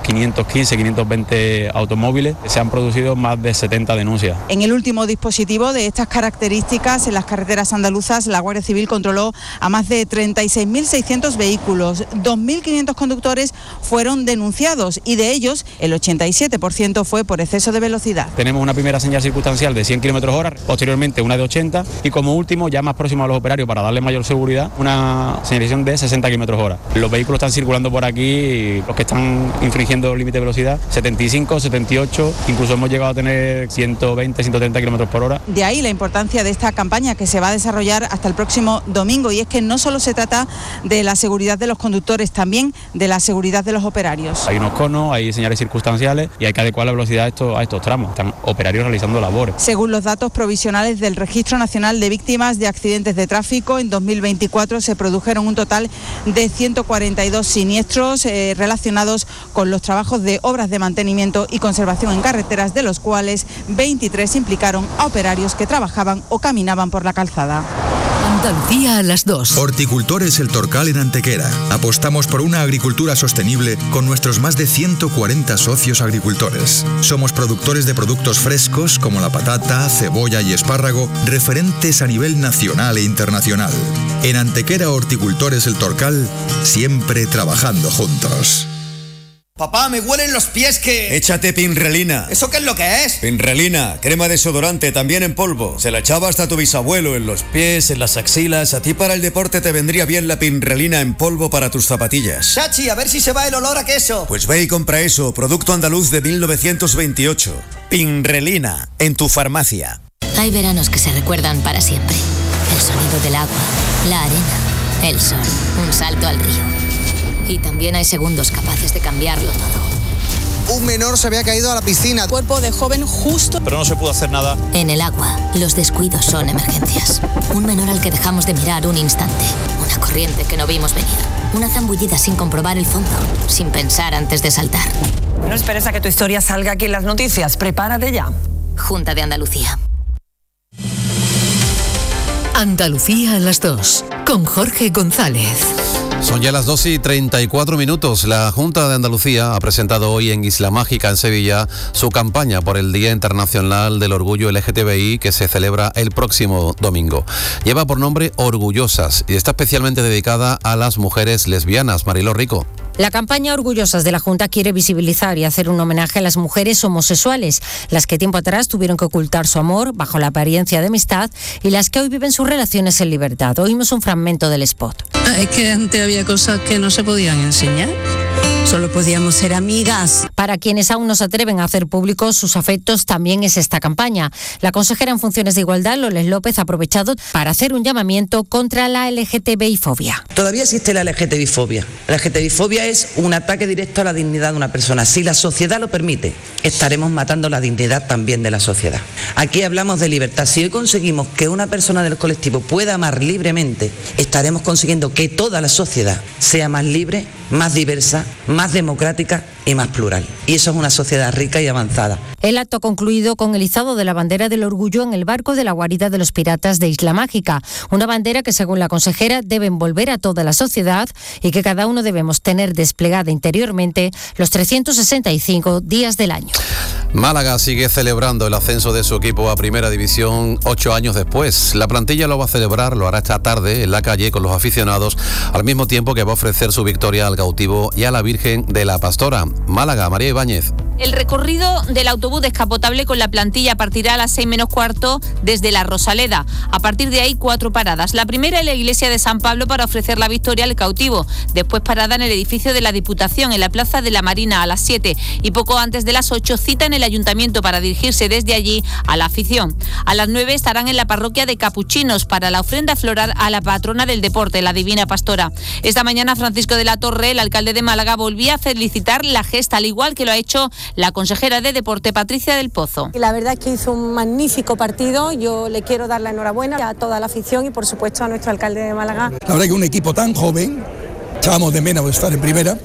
520 automóviles. Se han producido más de 70 denuncias.
En el último dispositivo de estas características en las carreteras andaluzas, la Guardia Civil controló a más de 36.600 vehículos. 2.500 conductores fueron denunciados y de ellos el 87% fue por exceso de velocidad.
Tenemos una primera señal circunstancial de 100 km/h, posteriormente una de 80 y como último, ya más próximo a los operarios para darle mayor seguridad, una señalización de 60 km/h. Los vehículos están circulando por aquí, los que están infringiendo el límite de velocidad, 75, 78, incluso hemos llegado a tener 120, 130 km/h.
De ahí la importancia de esta campaña que se va a desarrollar hasta el próximo domingo, y es que no solo se trata de la seguridad de los conductores, también de la seguridad de los operarios.
Hay unos conos, hay señales circunstanciales y hay que adecuar la velocidad a estos tramos. Están operarios realizando labores.
Según los datos provisionales del Registro Nacional de Víctimas de Accidentes de Tráfico, en 2024 se produjeron un total de 142 siniestros relacionados con los trabajos de obras de mantenimiento y conservación en carreteras, de los cuales 23 implicaron a operarios que trabajaban o caminaban por la calzada.
Andalucía a las 2.
Horticultores El Torcal en Antequera. Apostamos por una agricultura sostenible con nuestros más de 140 socios agricultores. Somos productores de productos frescos como la patata, cebolla y espárrago, referentes a nivel nacional e internacional. En Antequera Horticultores El Torcal, siempre trabajando juntos.
Papá, me huelen los pies que...
Échate Pinrelina.
¿Eso qué es lo que es?
Pinrelina, crema desodorante, también en polvo. Se la echaba hasta tu bisabuelo, en los pies, en las axilas. A ti para el deporte te vendría bien la Pinrelina en polvo para tus zapatillas.
Chachi, a ver si se va el olor a queso.
Pues ve y compra eso, producto andaluz de 1928. Pinrelina, en tu farmacia.
Hay veranos que se recuerdan para siempre. El sonido del agua, la arena, el sol, un salto al río. Y también hay segundos capaces de cambiarlo todo.
Un menor se había caído a la piscina.
Cuerpo de joven justo.
Pero no se pudo hacer nada.
En el agua, los descuidos son emergencias. Un menor al que dejamos de mirar un instante. Una corriente que no vimos venir. Una zambullida sin comprobar el fondo. Sin pensar antes de saltar.
No esperes a que tu historia salga aquí en las noticias. Prepárate ya.
Junta de Andalucía.
Andalucía a las 2. Con Jorge González.
Son ya las 2:34. La Junta de Andalucía ha presentado hoy en Isla Mágica, en Sevilla, su campaña por el Día Internacional del Orgullo LGTBI, que se celebra el próximo domingo. Lleva por nombre Orgullosas y está especialmente dedicada a las mujeres lesbianas. Mariló Rico.
La campaña Orgullosas de la Junta quiere visibilizar y hacer un homenaje a las mujeres homosexuales, las que tiempo atrás tuvieron que ocultar su amor bajo la apariencia de amistad y las que hoy viven sus relaciones en libertad. Oímos un fragmento del spot.
Es que antes había cosas que no se podían enseñar. Solo podíamos ser amigas.
Para quienes aún no se atreven a hacer públicos sus afectos, también es esta campaña. La consejera en funciones de Igualdad, Loles López, ha aprovechado para hacer un llamamiento contra la LGTBI-fobia.
Todavía existe la LGTBI-fobia. La LGTBI-fobia es un ataque directo a la dignidad de una persona. Si la sociedad lo permite, estaremos matando la dignidad también de la sociedad. Aquí hablamos de libertad. Si hoy conseguimos que una persona del colectivo pueda amar libremente, estaremos consiguiendo que toda la sociedad sea más libre, más diversa, más democrática y más plural. Y eso es una sociedad rica y avanzada.
El acto ha concluido con el izado de la bandera del orgullo en el barco de la guarida de los piratas de Isla Mágica. Una bandera que, según la consejera, debe envolver a toda la sociedad y que cada uno debemos tener desplegada interiormente los 365 días del año.
Málaga sigue celebrando el ascenso de su equipo a Primera División 8 años después. La plantilla lo va a celebrar, lo hará esta tarde en la calle con los aficionados, al mismo tiempo que va a ofrecer su victoria al Cautivo y a la Virgen de la Pastora. Málaga, María Ibáñez.
El recorrido del autobús descapotable con la plantilla partirá a las 6 menos cuarto desde la Rosaleda. A partir de ahí, 4 paradas. La primera en la iglesia de San Pablo para ofrecer la victoria al Cautivo. Después parada en el edificio de la Diputación, en la Plaza de la Marina, a las 7. Y poco antes de las 8, cita en el Ayuntamiento para dirigirse desde allí a la afición. A las 9 estarán en la parroquia de Capuchinos para la ofrenda floral a la patrona del deporte, la Divina Pastora. Esta mañana, Francisco de la Torre, el alcalde de Málaga, volvía a felicitar la gesta, al igual que lo ha hecho la consejera de Deporte, Patricia del Pozo.
La verdad es que hizo un magnífico partido. Yo le quiero dar la enhorabuena a toda la afición y, por supuesto, a nuestro alcalde de Málaga.
La verdad que un equipo tan joven, echábamos de menos estar en primera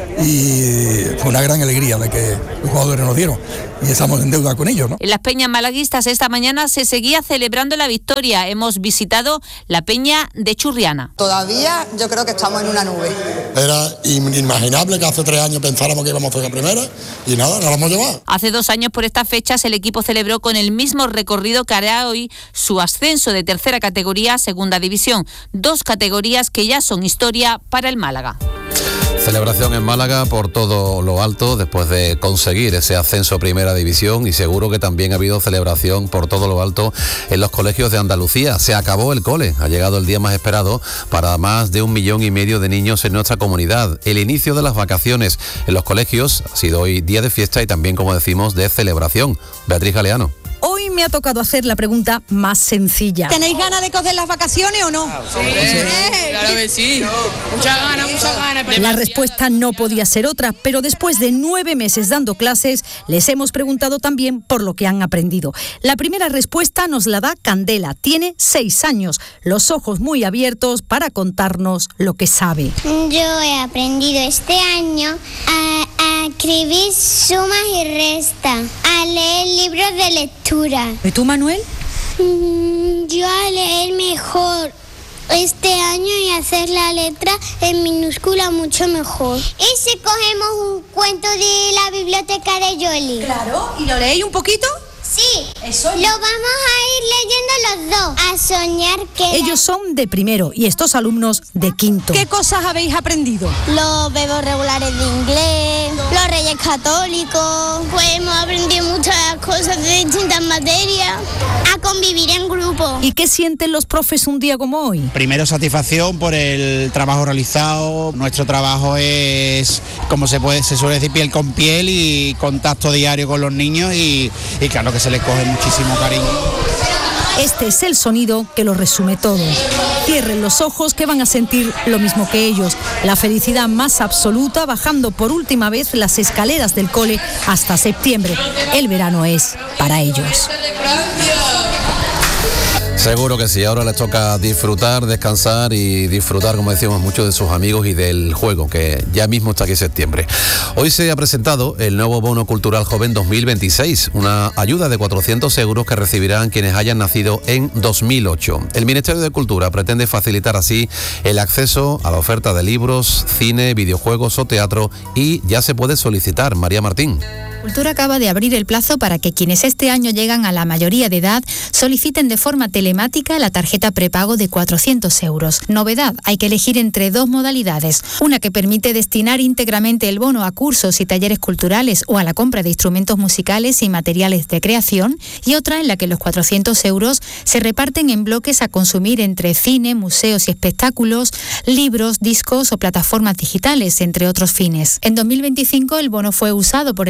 y fue una gran alegría la que los jugadores nos dieron y estamos en deuda con ellos, ¿no?
En las peñas malaguistas esta mañana se seguía celebrando la victoria. Hemos visitado la peña de Churriana.
Todavía yo creo que estamos en una nube.
Era inimaginable que hace 3 años pensáramos que íbamos a hacer la primera y nada, nos la hemos llevado.
Hace 2 años por estas fechas el equipo celebró con el mismo recorrido que hará hoy su ascenso de tercera categoría a segunda división. 2 categorías que ya son historia para el Málaga.
Celebración en Málaga por todo lo alto después de conseguir ese ascenso a Primera División, y seguro que también ha habido celebración por todo lo alto en los colegios de Andalucía. Se acabó el cole, ha llegado el día más esperado para más de 1,5 millones de niños en nuestra comunidad. El inicio de las vacaciones en los colegios ha sido hoy día de fiesta y también, como decimos, de celebración. Beatriz Galeano.
Hoy me ha tocado hacer la pregunta más sencilla.
¿Tenéis ganas de coger las vacaciones o no?
Sí, claro que sí. Muchas ganas.
La respuesta no podía ser otra, pero después de 9 meses dando clases, les hemos preguntado también por lo que han aprendido. La primera respuesta nos la da Candela. Tiene 6 años, los ojos muy abiertos para contarnos lo que sabe.
Yo he aprendido este año a escribir sumas y restas, a leer libros de lectura.
¿Y tú, Manuel?
Yo a leer mejor este año y hacer la letra en minúscula mucho mejor. Y si cogemos un cuento de la biblioteca de Yoli.
Claro, ¿y lo leéis un poquito?
Sí, eso lo vamos a ir leyendo los dos. A soñar que...
Ellos son de primero y estos alumnos de quinto.
¿Qué cosas habéis aprendido?
Los verbos regulares de inglés, los reyes católicos. Pues hemos aprendido muchas cosas de distintas materias. A convivir en grupo.
¿Y qué sienten los profes un día como hoy?
Primero, satisfacción por el trabajo realizado. Nuestro trabajo es, como se suele decir, piel con piel y contacto diario con los niños y claro que se les coge muchísimo cariño.
Este es el sonido que lo resume todo. Cierren los ojos que van a sentir lo mismo que ellos. La felicidad más absoluta bajando por última vez las escaleras del cole hasta septiembre. El verano es para ellos.
Seguro que sí, ahora les toca disfrutar, descansar y disfrutar, como decíamos, mucho de sus amigos y del juego, que ya mismo está aquí septiembre. Hoy se ha presentado el nuevo Bono Cultural Joven 2026, una ayuda de 400 euros que recibirán quienes hayan nacido en 2008. El Ministerio de Cultura pretende facilitar así el acceso a la oferta de libros, cine, videojuegos o teatro, y ya se puede solicitar. María Martín.
Cultura acaba de abrir el plazo para que quienes este año llegan a la mayoría de edad soliciten de forma telemática la tarjeta prepago de 400 euros. Novedad, hay que elegir entre 2 modalidades. Una que permite destinar íntegramente el bono a cursos y talleres culturales o a la compra de instrumentos musicales y materiales de creación, y otra en la que los 400 euros se reparten en bloques a consumir entre cine, museos y espectáculos, libros, discos o plataformas digitales, entre otros fines. En 2025 el bono fue usado por el 65%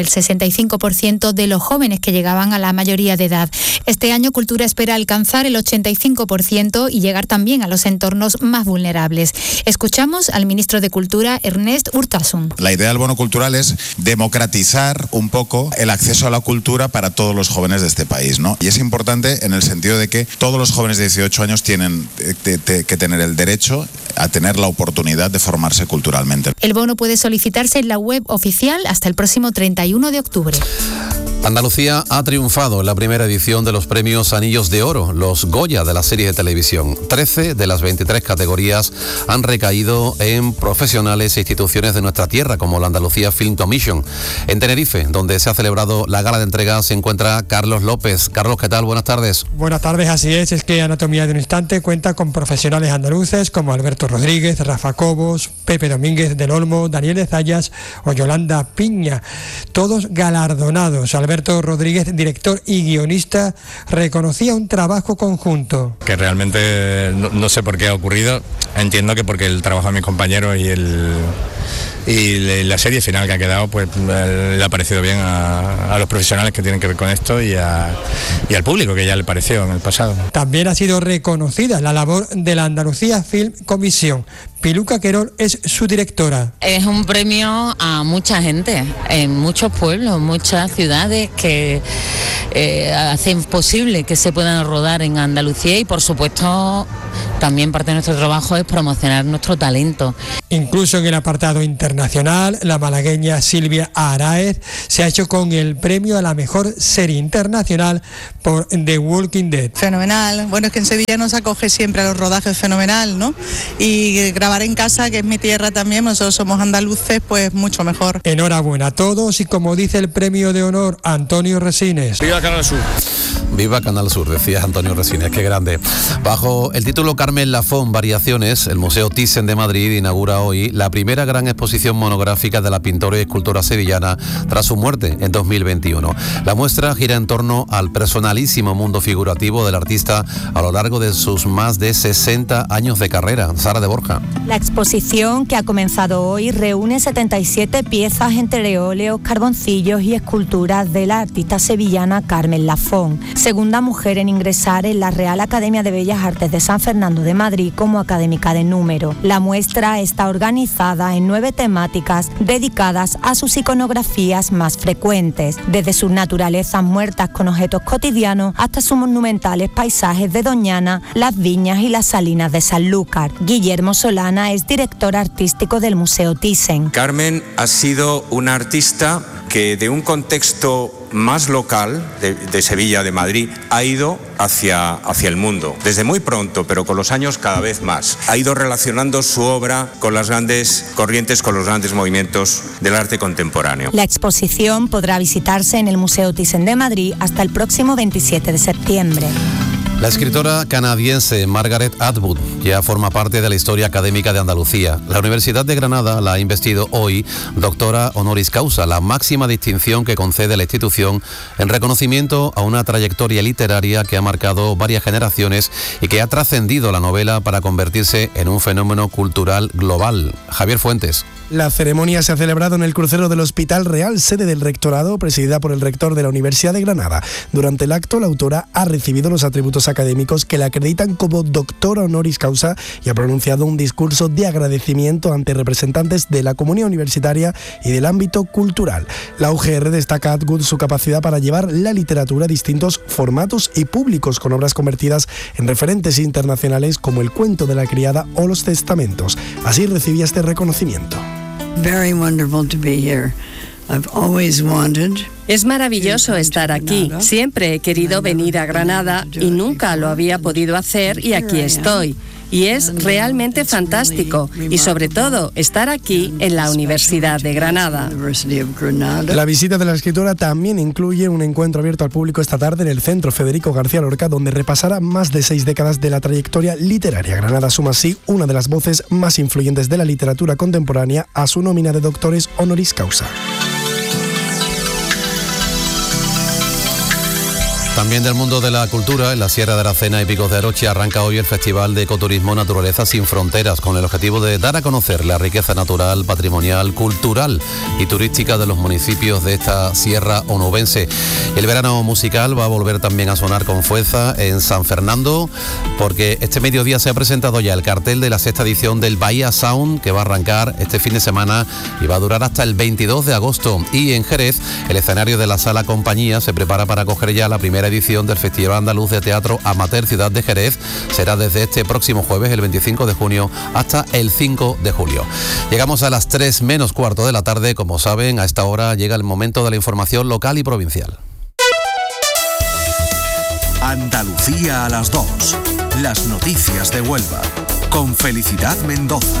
85% de los jóvenes que llegaban a la mayoría de edad. Este año Cultura espera alcanzar el 85% y llegar también a los entornos más vulnerables. Escuchamos al ministro de Cultura, Ernest Urtasun.
La idea del bono cultural es democratizar un poco el acceso a la cultura para todos los jóvenes de este país, ¿no? Y es importante en el sentido de que todos los jóvenes de 18 años tienen que tener el derecho a tener la oportunidad de formarse culturalmente.
El bono puede solicitarse en la web oficial hasta el próximo 31 de octubre.
Andalucía ha triunfado en la primera edición de los premios Anillos de Oro, los Goya de la serie de televisión. 13 de las 23 categorías han recaído en profesionales e instituciones de nuestra tierra, como la Andalucía Film Commission. En Tenerife, donde se ha celebrado la gala de entrega, se encuentra Carlos López. Carlos, ¿qué tal? Buenas tardes.
Buenas tardes, así es que Anatomía de un Instante cuenta con profesionales andaluces como Alberto Rodríguez, Rafa Cobos, Pepe Domínguez del Olmo, Daniel Zayas o Yolanda Piña, todos galardonados. Alberto Rodríguez, director y guionista, reconocía un trabajo conjunto.
Que realmente no sé por qué ha ocurrido, entiendo que porque el trabajo de mis compañeros y la serie final que ha quedado, pues le ha parecido bien a los profesionales que tienen que ver con esto y al público, que ya le pareció en el pasado.
También ha sido reconocida la labor de la Andalucía Film Commission. Piluca Querol es su directora.
Es un premio a mucha gente, en muchos pueblos, muchas ciudades que hacen posible que se puedan rodar en Andalucía y, por supuesto, también parte de nuestro trabajo es promocionar nuestro talento.
Incluso en el apartado internacional, la malagueña Silvia Araez se ha hecho con el premio a la mejor serie internacional por The Walking Dead.
Fenomenal. Bueno, es que en Sevilla nos acoge siempre a los rodajes fenomenal, ¿no? Y grabar en casa, que es mi tierra también, nosotros somos andaluces, pues mucho mejor.
Enhorabuena a todos y, como dice el premio de honor, Antonio Resines.
¡Viva Canal Sur!
Viva Canal Sur, decía Antonio Resines, qué grande. Bajo el título Carmen Lafón, Variaciones, el Museo Thyssen de Madrid inaugura hoy la primera gran exposición monográfica de la pintora y escultora sevillana tras su muerte en 2021. La muestra gira en torno al personalísimo mundo figurativo del artista a lo largo de sus más de 60 años de carrera. Sara de Borja.
La exposición, que ha comenzado hoy, reúne 77 piezas entre óleos, carboncillos y esculturas de la artista sevillana Carmen Lafón, segunda mujer en ingresar en la Real Academia de Bellas Artes de San Fernando de Madrid como académica de número. La muestra está organizada en 9 temáticas dedicadas a sus iconografías más frecuentes, desde sus naturalezas muertas con objetos cotidianos hasta sus monumentales paisajes de Doñana, las viñas y las salinas de Sanlúcar. Guillermo Solana es director artístico del Museo Thyssen.
Carmen ha sido una artista que de un contexto más local de Sevilla, de Madrid, ha ido hacia el mundo. Desde muy pronto, pero con los años cada vez más. Ha ido relacionando su obra con las grandes corrientes, con los grandes movimientos del arte contemporáneo.
La exposición podrá visitarse en el Museo Thyssen de Madrid hasta el próximo 27 de septiembre.
La escritora canadiense Margaret Atwood ya forma parte de la historia académica de Andalucía. La Universidad de Granada la ha investido hoy doctora honoris causa, la máxima distinción que concede la institución en reconocimiento a una trayectoria literaria que ha marcado varias generaciones y que ha trascendido la novela para convertirse en un fenómeno cultural global. Javier Fuentes.
La ceremonia se ha celebrado en el crucero del Hospital Real, sede del rectorado, presidida por el rector de la Universidad de Granada. Durante el acto, la autora ha recibido los atributos académicos que la acreditan como doctora honoris causa y ha pronunciado un discurso de agradecimiento ante representantes de la comunidad universitaria y del ámbito cultural. La UGR destaca a Atwood su capacidad para llevar la literatura a distintos formatos y públicos, con obras convertidas en referentes internacionales como El cuento de la criada o Los testamentos. Así recibía este reconocimiento.
Very wonderful to be here. I've always wanted.
Es maravilloso estar aquí. Siempre he querido venir a Granada y nunca lo había podido hacer y aquí estoy. Y es realmente fantástico y sobre todo estar aquí en la Universidad de Granada.
La visita de la escritora también incluye un encuentro abierto al público esta tarde en el Centro Federico García Lorca, donde repasará más de 6 décadas de la trayectoria literaria. Granada suma así una de las voces más influyentes de la literatura contemporánea a su nómina de doctores honoris causa.
También del mundo de la cultura, en la Sierra de Aracena y Picos de Aroche arranca hoy el Festival de Ecoturismo Naturaleza Sin Fronteras, con el objetivo de dar a conocer la riqueza natural, patrimonial, cultural y turística de los municipios de esta sierra onubense. El verano musical va a volver también a sonar con fuerza en San Fernando, porque este mediodía se ha presentado ya el cartel de la 6ª edición del Bahía Sound, que va a arrancar este fin de semana y va a durar hasta el 22 de agosto. Y en Jerez, el escenario de la Sala Compañía se prepara para acoger ya la primera edición del Festival Andaluz de Teatro Amateur Ciudad de Jerez. Será desde este próximo jueves, el 25 de junio, hasta el 5 de julio. Llegamos a las 3 menos cuarto de la tarde. Como saben, a esta hora llega el momento de la información local y provincial.
Andalucía a las 2. Las noticias de Huelva. Con Felicidad Mendoza.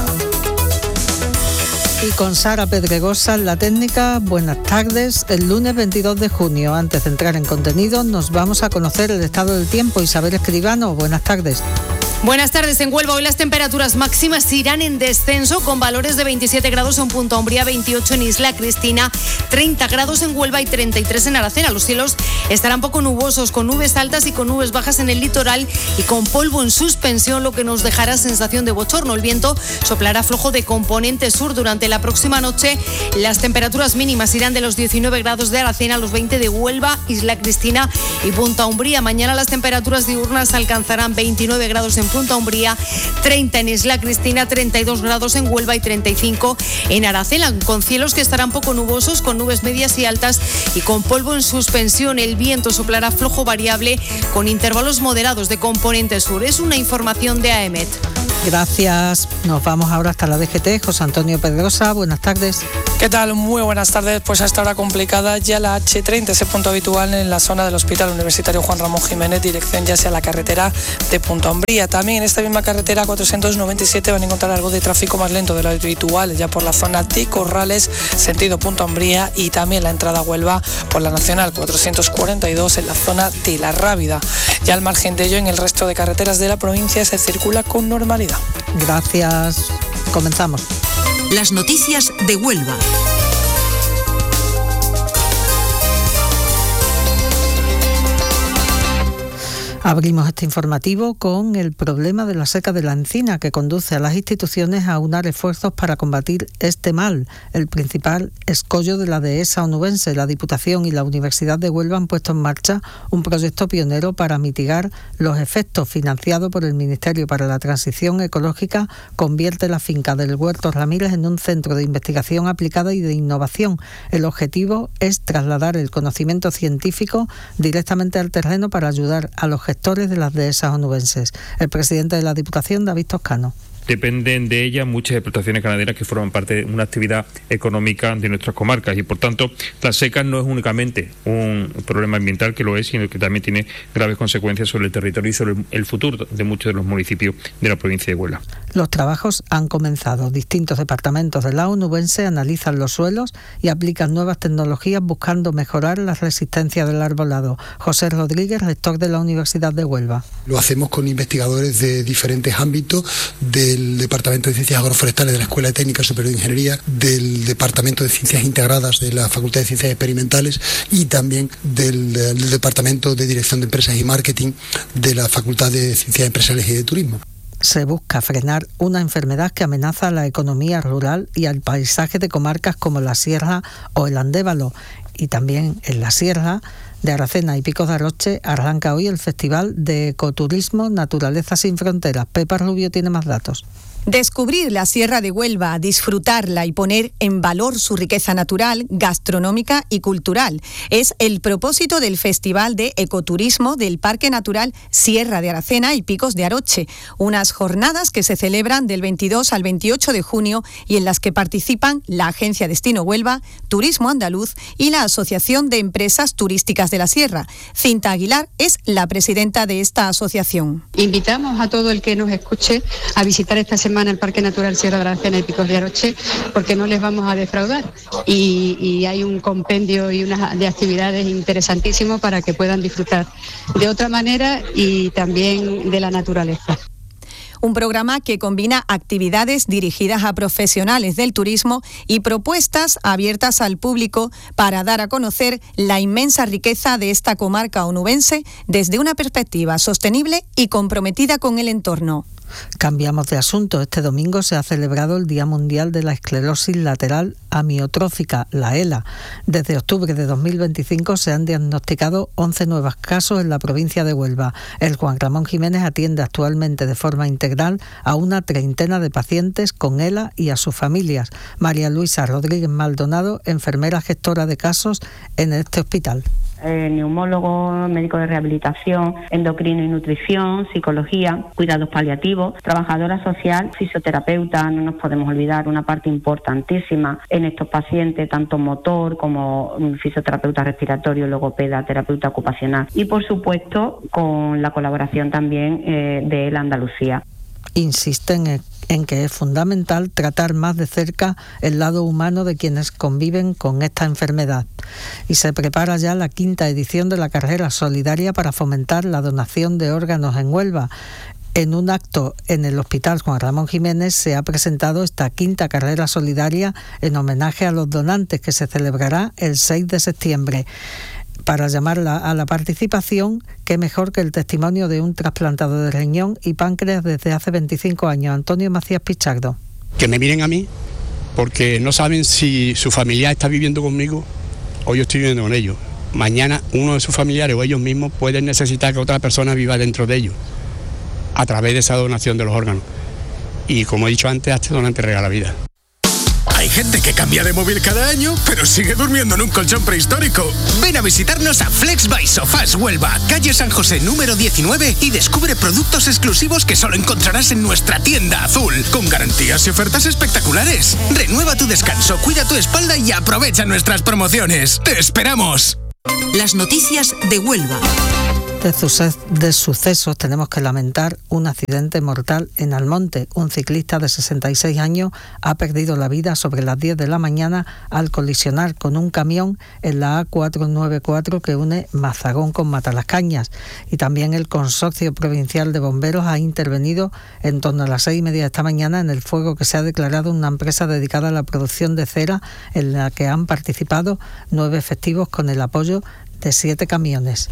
Y con Sara Pedregosa en la técnica. Buenas tardes. El lunes 22 de junio, antes de entrar en contenido, nos vamos a conocer el estado del tiempo. Isabel Escribano, buenas tardes.
Buenas tardes. En Huelva hoy las temperaturas máximas irán en descenso, con valores de 27 grados en Punta Umbría, 28 en Isla Cristina, 30 grados en Huelva y 33 en Aracena. Los cielos estarán poco nubosos, con nubes altas y con nubes bajas en el litoral y con polvo en suspensión, lo que nos dejará sensación de bochorno. El viento soplará flojo de componente sur. Durante la próxima noche las temperaturas mínimas irán de los 19 grados de Aracena a los 20 de Huelva, Isla Cristina y Punta Umbría. Mañana las temperaturas diurnas alcanzarán 29 grados en Punta Umbría, 30 en Isla Cristina, 32 grados en Huelva y 35 en Aracena, con cielos que estarán poco nubosos, con nubes medias y altas y con polvo en suspensión. El viento soplará flojo variable con intervalos moderados de componente sur. Es una información de AEMET.
Gracias. Nos vamos ahora hasta la DGT. José Antonio Pedrosa, buenas tardes.
¿Qué tal? Muy buenas tardes. Pues a esta hora complicada ya la H30, ese punto habitual en la zona del Hospital Universitario Juan Ramón Jiménez, dirección ya sea la carretera de Punta Umbría. También en esta misma carretera 497 van a encontrar algo de tráfico más lento de lo habitual, ya por la zona de Corrales, sentido Punta Umbría, y también la entrada a Huelva por la Nacional 442 en la zona de La Rábida. Ya al margen de ello, en el resto de carreteras de la provincia se circula con normalidad.
Gracias. Comenzamos.
Las noticias de Huelva.
Abrimos este informativo con el problema de la seca de la encina, que conduce a las instituciones a unar esfuerzos para combatir este mal. El principal escollo de la dehesa onubense, la Diputación y la Universidad de Huelva han puesto en marcha un proyecto pionero para mitigar los efectos. Financiado por el Ministerio para la Transición Ecológica, convierte la finca del Huerto Ramírez en un centro de investigación aplicada y de innovación. El objetivo es trasladar el conocimiento científico directamente al terreno para ayudar a los gestores de las dehesas onubenses. El presidente de la Diputación, David Toscano.
Dependen de ella muchas explotaciones ganaderas que forman parte de una actividad económica de nuestras comarcas, y por tanto la seca no es únicamente un problema ambiental, que lo es, sino que también tiene graves consecuencias sobre el territorio y sobre el futuro de muchos de los municipios de la provincia de Huelva.
Los trabajos han comenzado. Distintos departamentos de la onubense analizan los suelos y aplican nuevas tecnologías buscando mejorar la resistencia del arbolado. José Rodríguez, rector de la Universidad de Huelva.
Lo hacemos con investigadores de diferentes ámbitos, del Departamento de Ciencias Agroforestales de la Escuela Técnica Superior de Ingeniería, del Departamento de Ciencias Integradas de la Facultad de Ciencias Experimentales y también del Departamento de Dirección de Empresas y Marketing de la Facultad de Ciencias Empresariales y de Turismo.
Se busca frenar una enfermedad que amenaza a la economía rural y al paisaje de comarcas como la Sierra o el Andévalo. Y también en la Sierra de Aracena y Picos de Aroche arranca hoy el Festival de Ecoturismo Naturaleza Sin Fronteras. Pepa Rubio tiene más datos.
Descubrir la Sierra de Huelva, disfrutarla y poner en valor su riqueza natural, gastronómica y cultural. Es el propósito del Festival de Ecoturismo del Parque Natural Sierra de Aracena y Picos de Aroche. Unas jornadas que se celebran del 22 al 28 de junio y en las que participan la Agencia Destino Huelva, Turismo Andaluz y la Asociación de Empresas Turísticas de la Sierra. Cinta Aguilar es la presidenta de esta asociación.
Invitamos a todo el que nos escuche a visitar esta semana el Parque Natural Sierra de Aracena y Picos de Aroche, porque no les vamos a defraudar y hay un compendio y unas de actividades interesantísimos para que puedan disfrutar de otra manera y también de la naturaleza.
un programa que combina actividades dirigidas a profesionales del turismo y propuestas abiertas al público para dar a conocer la inmensa riqueza de esta comarca onubense desde una perspectiva sostenible y comprometida con el entorno.
Cambiamos de asunto. Este domingo se ha celebrado el Día Mundial de la Esclerosis Lateral Amiotrófica, la ELA. Desde octubre de 2025 se han diagnosticado 11 nuevos casos en la provincia de Huelva. El Juan Ramón Jiménez atiende actualmente de forma integral a una treintena de pacientes con ELA y a sus familias. María Luisa Rodríguez Maldonado, enfermera gestora de casos en este hospital.
Neumólogo, médico de rehabilitación, endocrino y nutrición, psicología, cuidados paliativos, trabajadora social, fisioterapeuta, no nos podemos olvidar una parte importantísima en estos pacientes, tanto motor como fisioterapeuta respiratorio, logopeda, terapeuta ocupacional y por supuesto con la colaboración también de la Andalucía.
Insisten en que es fundamental tratar más de cerca el lado humano de quienes conviven con esta enfermedad. Y se prepara ya la 5ª edición de la carrera solidaria para fomentar la donación de órganos en Huelva. En un acto en el Hospital Juan Ramón Jiménez se ha presentado esta 5ª carrera solidaria en homenaje a los donantes, que se celebrará el 6 de septiembre. Para llamarla a la participación, qué mejor que el testimonio de un trasplantado de riñón y páncreas desde hace 25 años, Antonio Macías Pichardo.
Que me miren a mí, porque no saben si su familiar está viviendo conmigo o yo estoy viviendo con ellos. Mañana uno de sus familiares o ellos mismos pueden necesitar que otra persona viva dentro de ellos, a través de esa donación de los órganos. Y como he dicho antes, este donante regala vida.
Hay gente que cambia de móvil cada año, pero sigue durmiendo en un colchón prehistórico. Ven a visitarnos a Flex by Sofás Huelva, calle San José número 19 y descubre productos exclusivos que solo encontrarás en nuestra tienda azul, con garantías y ofertas espectaculares. Renueva tu descanso, cuida tu espalda y aprovecha nuestras promociones. ¡Te esperamos!
Las noticias de Huelva.
De sucesos tenemos que lamentar un accidente mortal en Almonte. Un ciclista de 66 años ha perdido la vida sobre las 10 de la mañana al colisionar con un camión en la A494 que une Mazagón con Matalascañas. Y también el Consorcio Provincial de Bomberos ha intervenido en torno a las 6:30 de esta mañana en el fuego que se ha declarado en una empresa dedicada a la producción de cera, en la que han participado 9 efectivos con el apoyo de 7 camiones.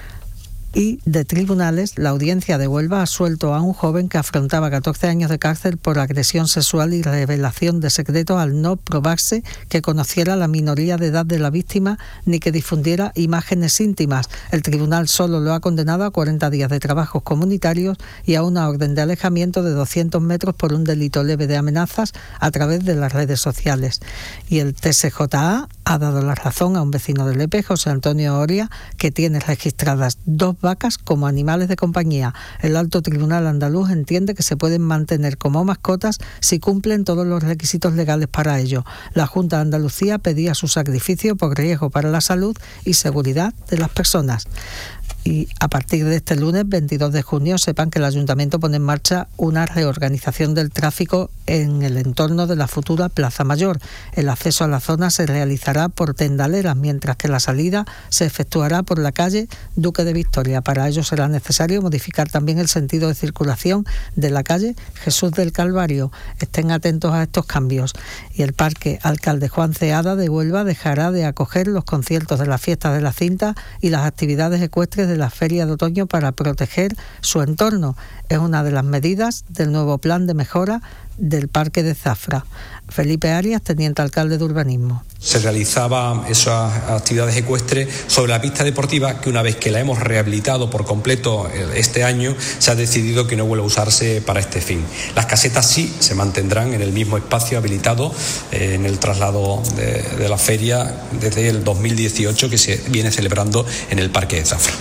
Y de tribunales, la Audiencia de Huelva ha suelto a un joven que afrontaba 14 años de cárcel por agresión sexual y revelación de secretos al no probarse que conociera la minoría de edad de la víctima ni que difundiera imágenes íntimas. El tribunal solo lo ha condenado a 40 días de trabajos comunitarios y a una orden de alejamiento de 200 metros por un delito leve de amenazas a través de las redes sociales. Y el TSJA ha dado la razón a un vecino de Lepe, José Antonio Oria, que tiene registradas 2 vacas como animales de compañía. El Alto Tribunal andaluz entiende que se pueden mantener como mascotas si cumplen todos los requisitos legales para ello. La Junta de Andalucía pedía su sacrificio por riesgo para la salud y seguridad de las personas. Y a partir de este lunes 22 de junio sepan que el Ayuntamiento pone en marcha una reorganización del tráfico en el entorno de la futura Plaza Mayor. El acceso a la zona se realizará por Tendaleras, mientras que la salida se efectuará por la calle Duque de Victoria. Para ello será necesario modificar también el sentido de circulación de la calle Jesús del Calvario. Estén atentos a estos cambios. Y el Parque Alcalde Juan Ceada de Huelva dejará de acoger los conciertos de las fiestas de la cinta y las actividades ecuestres de la Feria de Otoño para proteger su entorno. Es una de las medidas del nuevo plan de mejora del Parque de Zafra. Felipe Arias, teniente alcalde de Urbanismo.
Se realizaban esas actividades ecuestres sobre la pista deportiva que, una vez que la hemos rehabilitado por completo este año, se ha decidido que no vuelva a usarse para este fin. Las casetas sí se mantendrán en el mismo espacio habilitado en el traslado de la feria desde el 2018 que se viene celebrando en el Parque de Zafra.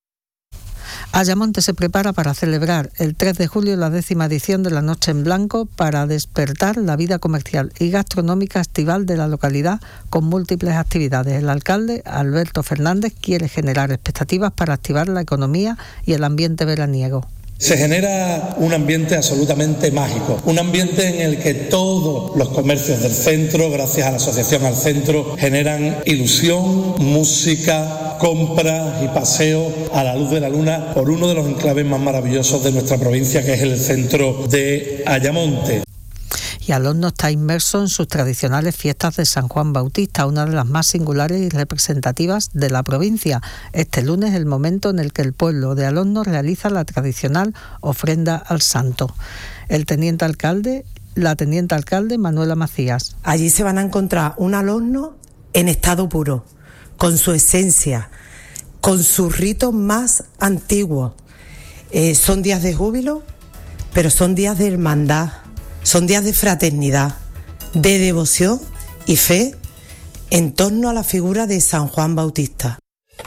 Ayamonte se prepara para celebrar el 3 de julio la 10ª edición de la Noche en Blanco para despertar la vida comercial y gastronómica estival de la localidad con múltiples actividades. El alcalde, Alberto Fernández, quiere generar expectativas para activar la economía y el ambiente veraniego.
Se genera un ambiente absolutamente mágico, un ambiente en el que todos los comercios del centro, gracias a la asociación al centro, generan ilusión, música, compras y paseos a la luz de la luna por uno de los enclaves más maravillosos de nuestra provincia, que es el centro de Ayamonte.
Y Alonno está inmerso en sus tradicionales fiestas de San Juan Bautista, una de las más singulares y representativas de la provincia. Este lunes es el momento en el que el pueblo de Alonno realiza la tradicional ofrenda al santo. La teniente alcalde Manuela Macías.
Allí se van a encontrar un Alonno en estado puro, con su esencia, con sus ritos más antiguos. Son días de júbilo, pero son días de hermandad. Son días de fraternidad, de devoción y fe en torno a la figura de San Juan Bautista.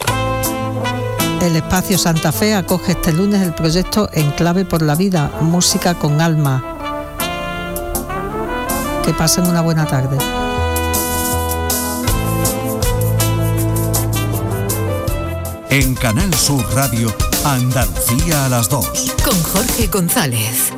El Espacio Santa Fe acoge este lunes el proyecto Enclave por la Vida, música con alma. Que pasen una buena tarde.
En Canal Sur Radio, Andalucía a las 2.
Con Jorge González.